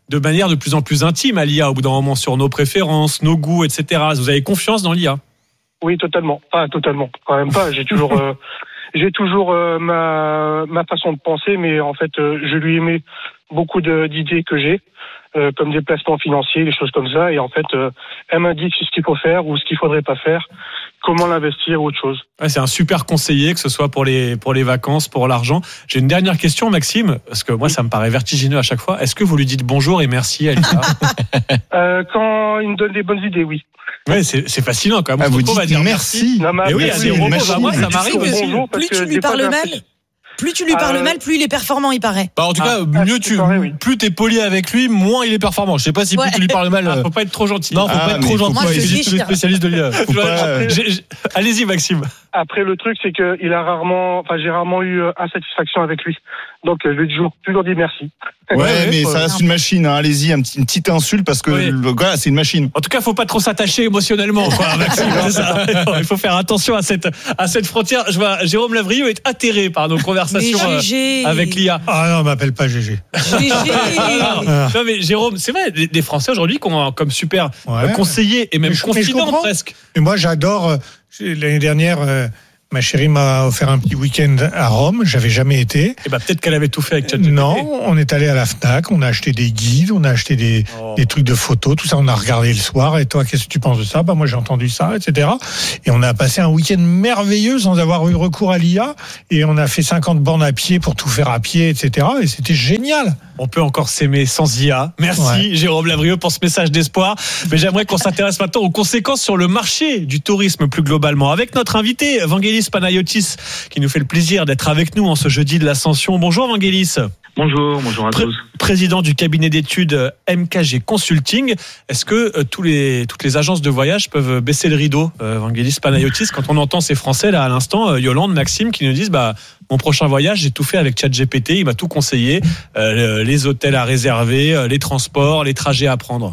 de manière de plus en plus intime à l'I A au bout d'un moment sur nos préférences, nos goûts, et cetera. Vous avez confiance dans l'I A? Oui, totalement. Ah, totalement. Quand même pas. J'ai toujours, euh, j'ai toujours euh, ma ma façon de penser, mais en fait, euh, je lui émets beaucoup de, d'idées que j'ai, euh, comme des placements financiers, des choses comme ça, et en fait, euh, elle m'indique ce qu'il faut faire ou ce qu'il faudrait pas faire, comment l'investir ou autre chose. Ouais, c'est un super conseiller, que ce soit pour les pour les vacances, pour l'argent. J'ai une dernière question, Maxime, parce que moi, ça me paraît vertigineux à chaque fois. Est-ce que vous lui dites bonjour et merci à l'I A? euh, Quand il me donne des bonnes idées, oui. Ouais, c'est, c'est fascinant quand même. Ah, on vous va dites dire merci. merci. Non, mais oui, il y a des robots. Bah, moi, ça m'arrive aussi. Bonjour, plus tu lui parles mal, plus tu lui parles Euh, mal, plus il est performant, il paraît. Bah, en tout cas, Ah, mieux c'est tu, pareil, oui. plus t'es poli avec lui, moins il est performant. Je sais pas si Ouais. plus tu lui parles mal. Ah, euh, faut pas être trop gentil. Non, faut Ah, pas être mais trop faut gentil. pas- Moi, je C'est juste les déchire. spécialistes de l'I A. Je vois- j'ai- j'ai- Allez-y, Maxime. Après, le truc, c'est que il a rarement, enfin, j'ai rarement eu euh, insatisfaction avec lui. Donc, euh, je lui ai toujours, toujours dit merci. Ouais, Ouais, mais ouais. ça reste une machine. Hein. Allez-y, un petit- une petite insulte parce que Oui. le gars, c'est une machine. En tout cas, faut pas trop s'attacher émotionnellement, quoi, Maxime. C'est ça. Il faut faire attention à cette à cette frontière. Je vois Jérôme Lavrieux est atterré par nos conversations Mais euh, G G. avec l'I A. Ah non, m'appelle pas G G. G G. Ah. Non mais Jérôme, c'est vrai, des, des Français aujourd'hui qui ont comme super Ouais. euh, conseiller et même Mais je- mais je confident comprends. presque. Et moi, j'adore. euh, L'année dernière, euh, ma chérie m'a offert un petit week-end à Rome. J'avais jamais été. Et bah peut-être qu'elle avait tout fait avec ChatGPT. Non, on est allé à la Fnac, on a acheté des guides, on a acheté des, Oh. des trucs de photos, tout ça, on a regardé le soir. Et toi, qu'est-ce que tu penses de ça? Bah moi, j'ai entendu ça, et cetera. Et on a passé un week-end merveilleux sans avoir eu recours à l'I A. Et on a fait cinquante bornes à pied pour tout faire à pied, et cetera. Et c'était génial. On peut encore s'aimer sans I A. Merci Ouais. Jérôme Lavrieux pour ce message d'espoir. Mais j'aimerais qu'on s'intéresse maintenant aux conséquences sur le marché du tourisme plus globalement. Avec notre invité, Vangelis Panayotis, qui nous fait le plaisir d'être avec nous en ce jeudi de l'Ascension. Bonjour Vangelis. Bonjour, bonjour à Pré- tous. Président du cabinet d'études M K G Consulting. Est-ce que euh, tous les, toutes les agences de voyage peuvent baisser le rideau, euh, Vangelis Panayotis, quand on entend ces Français là à l'instant, euh, Yolande, Maxime, qui nous disent bah mon prochain voyage, j'ai tout fait avec ChatGPT, il m'a tout conseillé, euh, les hôtels à réserver, euh, les transports, les trajets à prendre.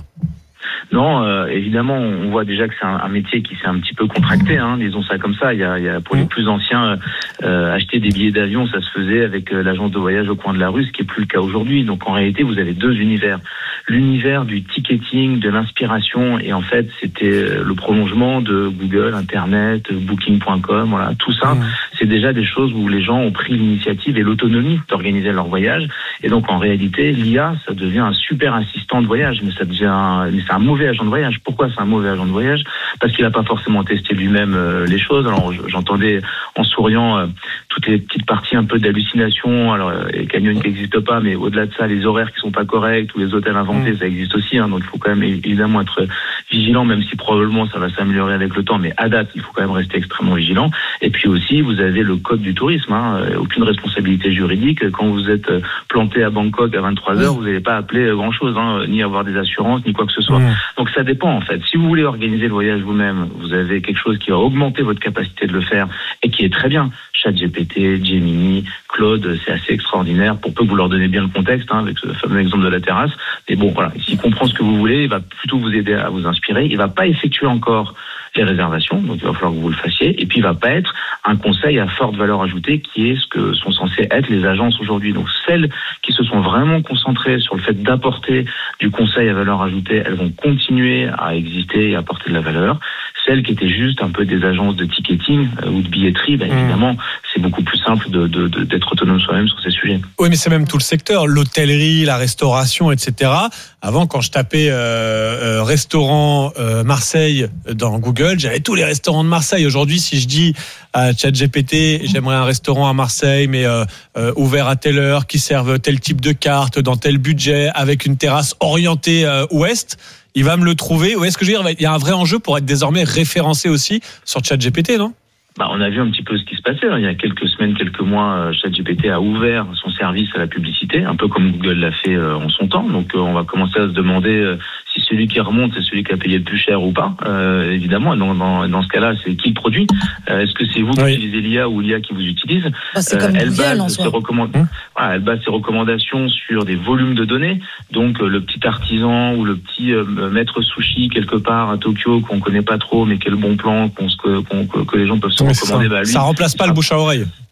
Non, euh, évidemment, on voit déjà que c'est un, un métier qui s'est un petit peu contracté, hein, disons ça comme ça. Il y a, il y a pour les plus anciens, euh, acheter des billets d'avion, ça se faisait avec euh, l'agence de voyage au coin de la rue, ce qui est plus le cas aujourd'hui. Donc en réalité, vous avez deux univers. L'univers du ticketing, de l'inspiration, et en fait, c'était euh, le prolongement de Google, Internet, Booking point com, voilà, tout ça. Mmh. C'est déjà des choses où les gens ont pris l'initiative et l'autonomie d'organiser leur voyage. Et donc en réalité, l'I A, ça devient un super assistant de voyage, mais ça devient, un, mais c'est un mauvais agent de voyage. Pourquoi c'est un mauvais agent de voyage? Parce qu'il n'a pas forcément testé lui-même euh, les choses. Alors j'entendais en souriant euh, toutes les petites parties un peu d'hallucination. Alors euh, les camions qui n'existent pas, mais au-delà de ça, les horaires qui sont pas corrects ou les hôtels inventés, mmh. ça existe aussi. Hein, donc il faut quand même évidemment être vigilant, même si probablement ça va s'améliorer avec le temps. Mais à date, il faut quand même rester extrêmement vigilant. Et puis aussi, vous avez le code du tourisme. Hein, aucune responsabilité juridique. Quand vous êtes planté à Bangkok à vingt-trois heures, mmh. vous n'allez pas appeler grand-chose, hein, ni avoir des assurances, ni quoi que ce soit. Mmh. Donc ça dépend en fait. Si vous voulez organiser le voyage vous-même, vous avez quelque chose qui va augmenter votre capacité de le faire et qui est très bien. ChatGPT, Gemini, Claude, c'est assez extraordinaire. Pour peu que vous leur donnez bien le contexte, hein, avec ce fameux exemple de la terrasse. Mais bon, voilà, s'il comprend ce que vous voulez, il va plutôt vous aider à vous inspirer. Il va pas effectuer encore les réservations, donc il va falloir que vous le fassiez. Et puis il va pas être un conseil à forte valeur ajoutée, qui est ce que sont censées être les agences aujourd'hui. Donc celles qui se sont vraiment concentrées sur le fait d'apporter du conseil à valeur ajoutée, elles vont continuer à exister et apporter de la valeur. Celles qui étaient juste un peu des agences de ticketing euh, ou de billetterie, ben, mmh. évidemment, c'est beaucoup plus simple de, de, de, d'être autonome soi-même sur ces sujets. Oui, mais c'est même tout le secteur, l'hôtellerie, la restauration, et cetera. Avant, quand je tapais euh, euh, restaurant euh, Marseille dans Google, j'avais tous les restaurants de Marseille. Aujourd'hui, si je dis à ChatGPT, j'aimerais un restaurant à Marseille, mais euh, euh, ouvert à telle heure, qui serve tel type de carte, dans tel budget, avec une terrasse orientée euh, ouest, il va me le trouver. Ou est-ce que je veux dire, il y a un vrai enjeu pour être désormais référencé aussi sur ChatGPT, non? Bah, on a vu un petit peu ce qui se passait. Il y a quelques semaines, quelques mois, ChatGPT a ouvert son service à la publicité, un peu comme Google l'a fait en son temps. Donc, on va commencer à se demander si celui qui remonte, c'est celui qui a payé le plus cher ou pas. Euh, évidemment, dans, dans, dans ce cas-là, c'est qui le produit. Euh, est-ce que c'est vous qui oui. utilisez l'I A ou l'I A qui vous utilise? bah, C'est comme euh, elle, Google, base ses recommand... mmh. voilà, elle base ses recommandations sur des volumes de données. Donc, euh, le petit artisan ou le petit euh, maître sushi quelque part à Tokyo qu'on connaît pas trop, mais qui est le bon plan, qu'on, qu'on, qu'on, que les gens peuvent se oui, recommander. Ça, bah, lui, ça remplace pas sera... le bouche à oreille.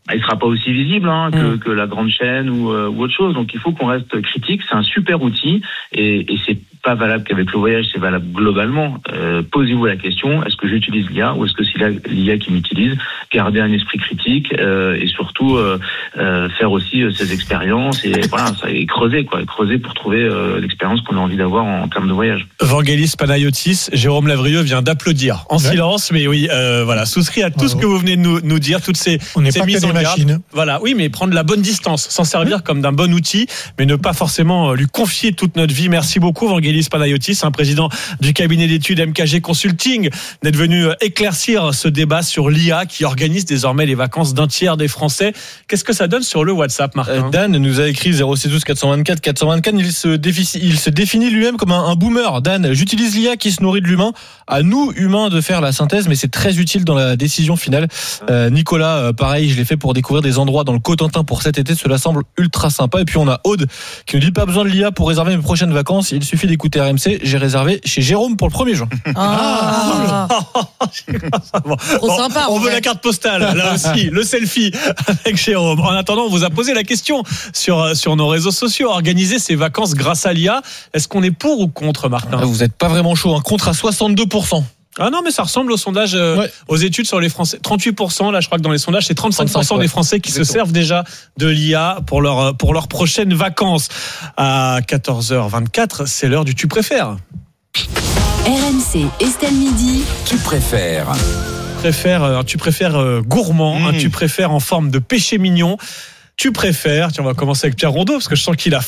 il sera pas aussi visible hein, que, mmh. que la grande chaîne ou, euh, ou autre chose. Donc il faut qu'on reste critique. C'est un super outil et, et c'est pas valable qu'avec le voyage, c'est valable globalement. Euh, posez-vous la question, est-ce que j'utilise l'I A ou est-ce que c'est l'I A qui m'utilise? Gardez un esprit critique euh, et surtout euh, euh, faire aussi euh, ses expériences et voilà, ça, et creuser quoi, et creuser pour trouver euh, l'expérience qu'on a envie d'avoir en, en termes de voyage. Vangelis Panayotis, Jérôme Lavrieux vient d'applaudir en ouais. silence, mais oui, euh, voilà, souscrit à tout Bravo. ce que vous venez de nous, nous dire, toutes ces, On n'est ces pas mises que en des garde. machines. Voilà, oui, mais prendre la bonne distance, s'en servir oui. comme d'un bon outil, mais ne pas forcément lui confier toute notre vie. Merci beaucoup, Vangelis Panayotis, un président du cabinet d'études M K G Consulting, d'être venu éclaircir ce débat sur l'I A qui organise désormais les vacances d'un tiers des Français. Qu'est-ce que ça donne sur le WhatsApp, Martin? euh, Dan nous a écrit zéro six douze quatre cent vingt-quatre quatre cent vingt-quatre. Il se, défi- il se définit lui-même comme un, un boomer. Dan, j'utilise l'I A qui se nourrit de l'humain. À nous, humains, de faire la synthèse, mais c'est très utile dans la décision finale. Euh, Nicolas, euh, pareil, je l'ai fait pour découvrir des endroits dans le Cotentin pour cet été. Cela semble ultra sympa. Et puis on a Aude qui nous dit pas besoin de l'I A pour réserver mes prochaines vacances. Il suffit d'écouter R M C. J'ai réservé chez Jérôme pour le premier juin. Ah, bon. Trop on, sympa. On veut fait. la carte postale, là aussi, le selfie avec Jérôme. En attendant, on vous a posé la question sur, sur nos réseaux sociaux. Organiser ses vacances grâce à l'I A. Est-ce qu'on est pour ou contre, Martin? Vous n'êtes pas vraiment chaud. Un contre à soixante-deux pour cent. Ah non, mais ça ressemble au sondage, euh, ouais. aux études sur les Français. trente-huit pour cent, là, je crois que dans les sondages, c'est trente-cinq pour cent ouais. des Français qui Exactement. se servent déjà de l'I A pour leur, pour leurs prochaines vacances. À quatorze heures vingt-quatre, c'est l'heure du tu préfères. R M C, Estelle Midi. Tu préfères préfères, tu préfères euh, gourmand, mmh. hein, tu préfères en forme de péché mignon. Tu préfères, tiens, on va commencer avec Pierre Rondeau parce que je sens qu'il a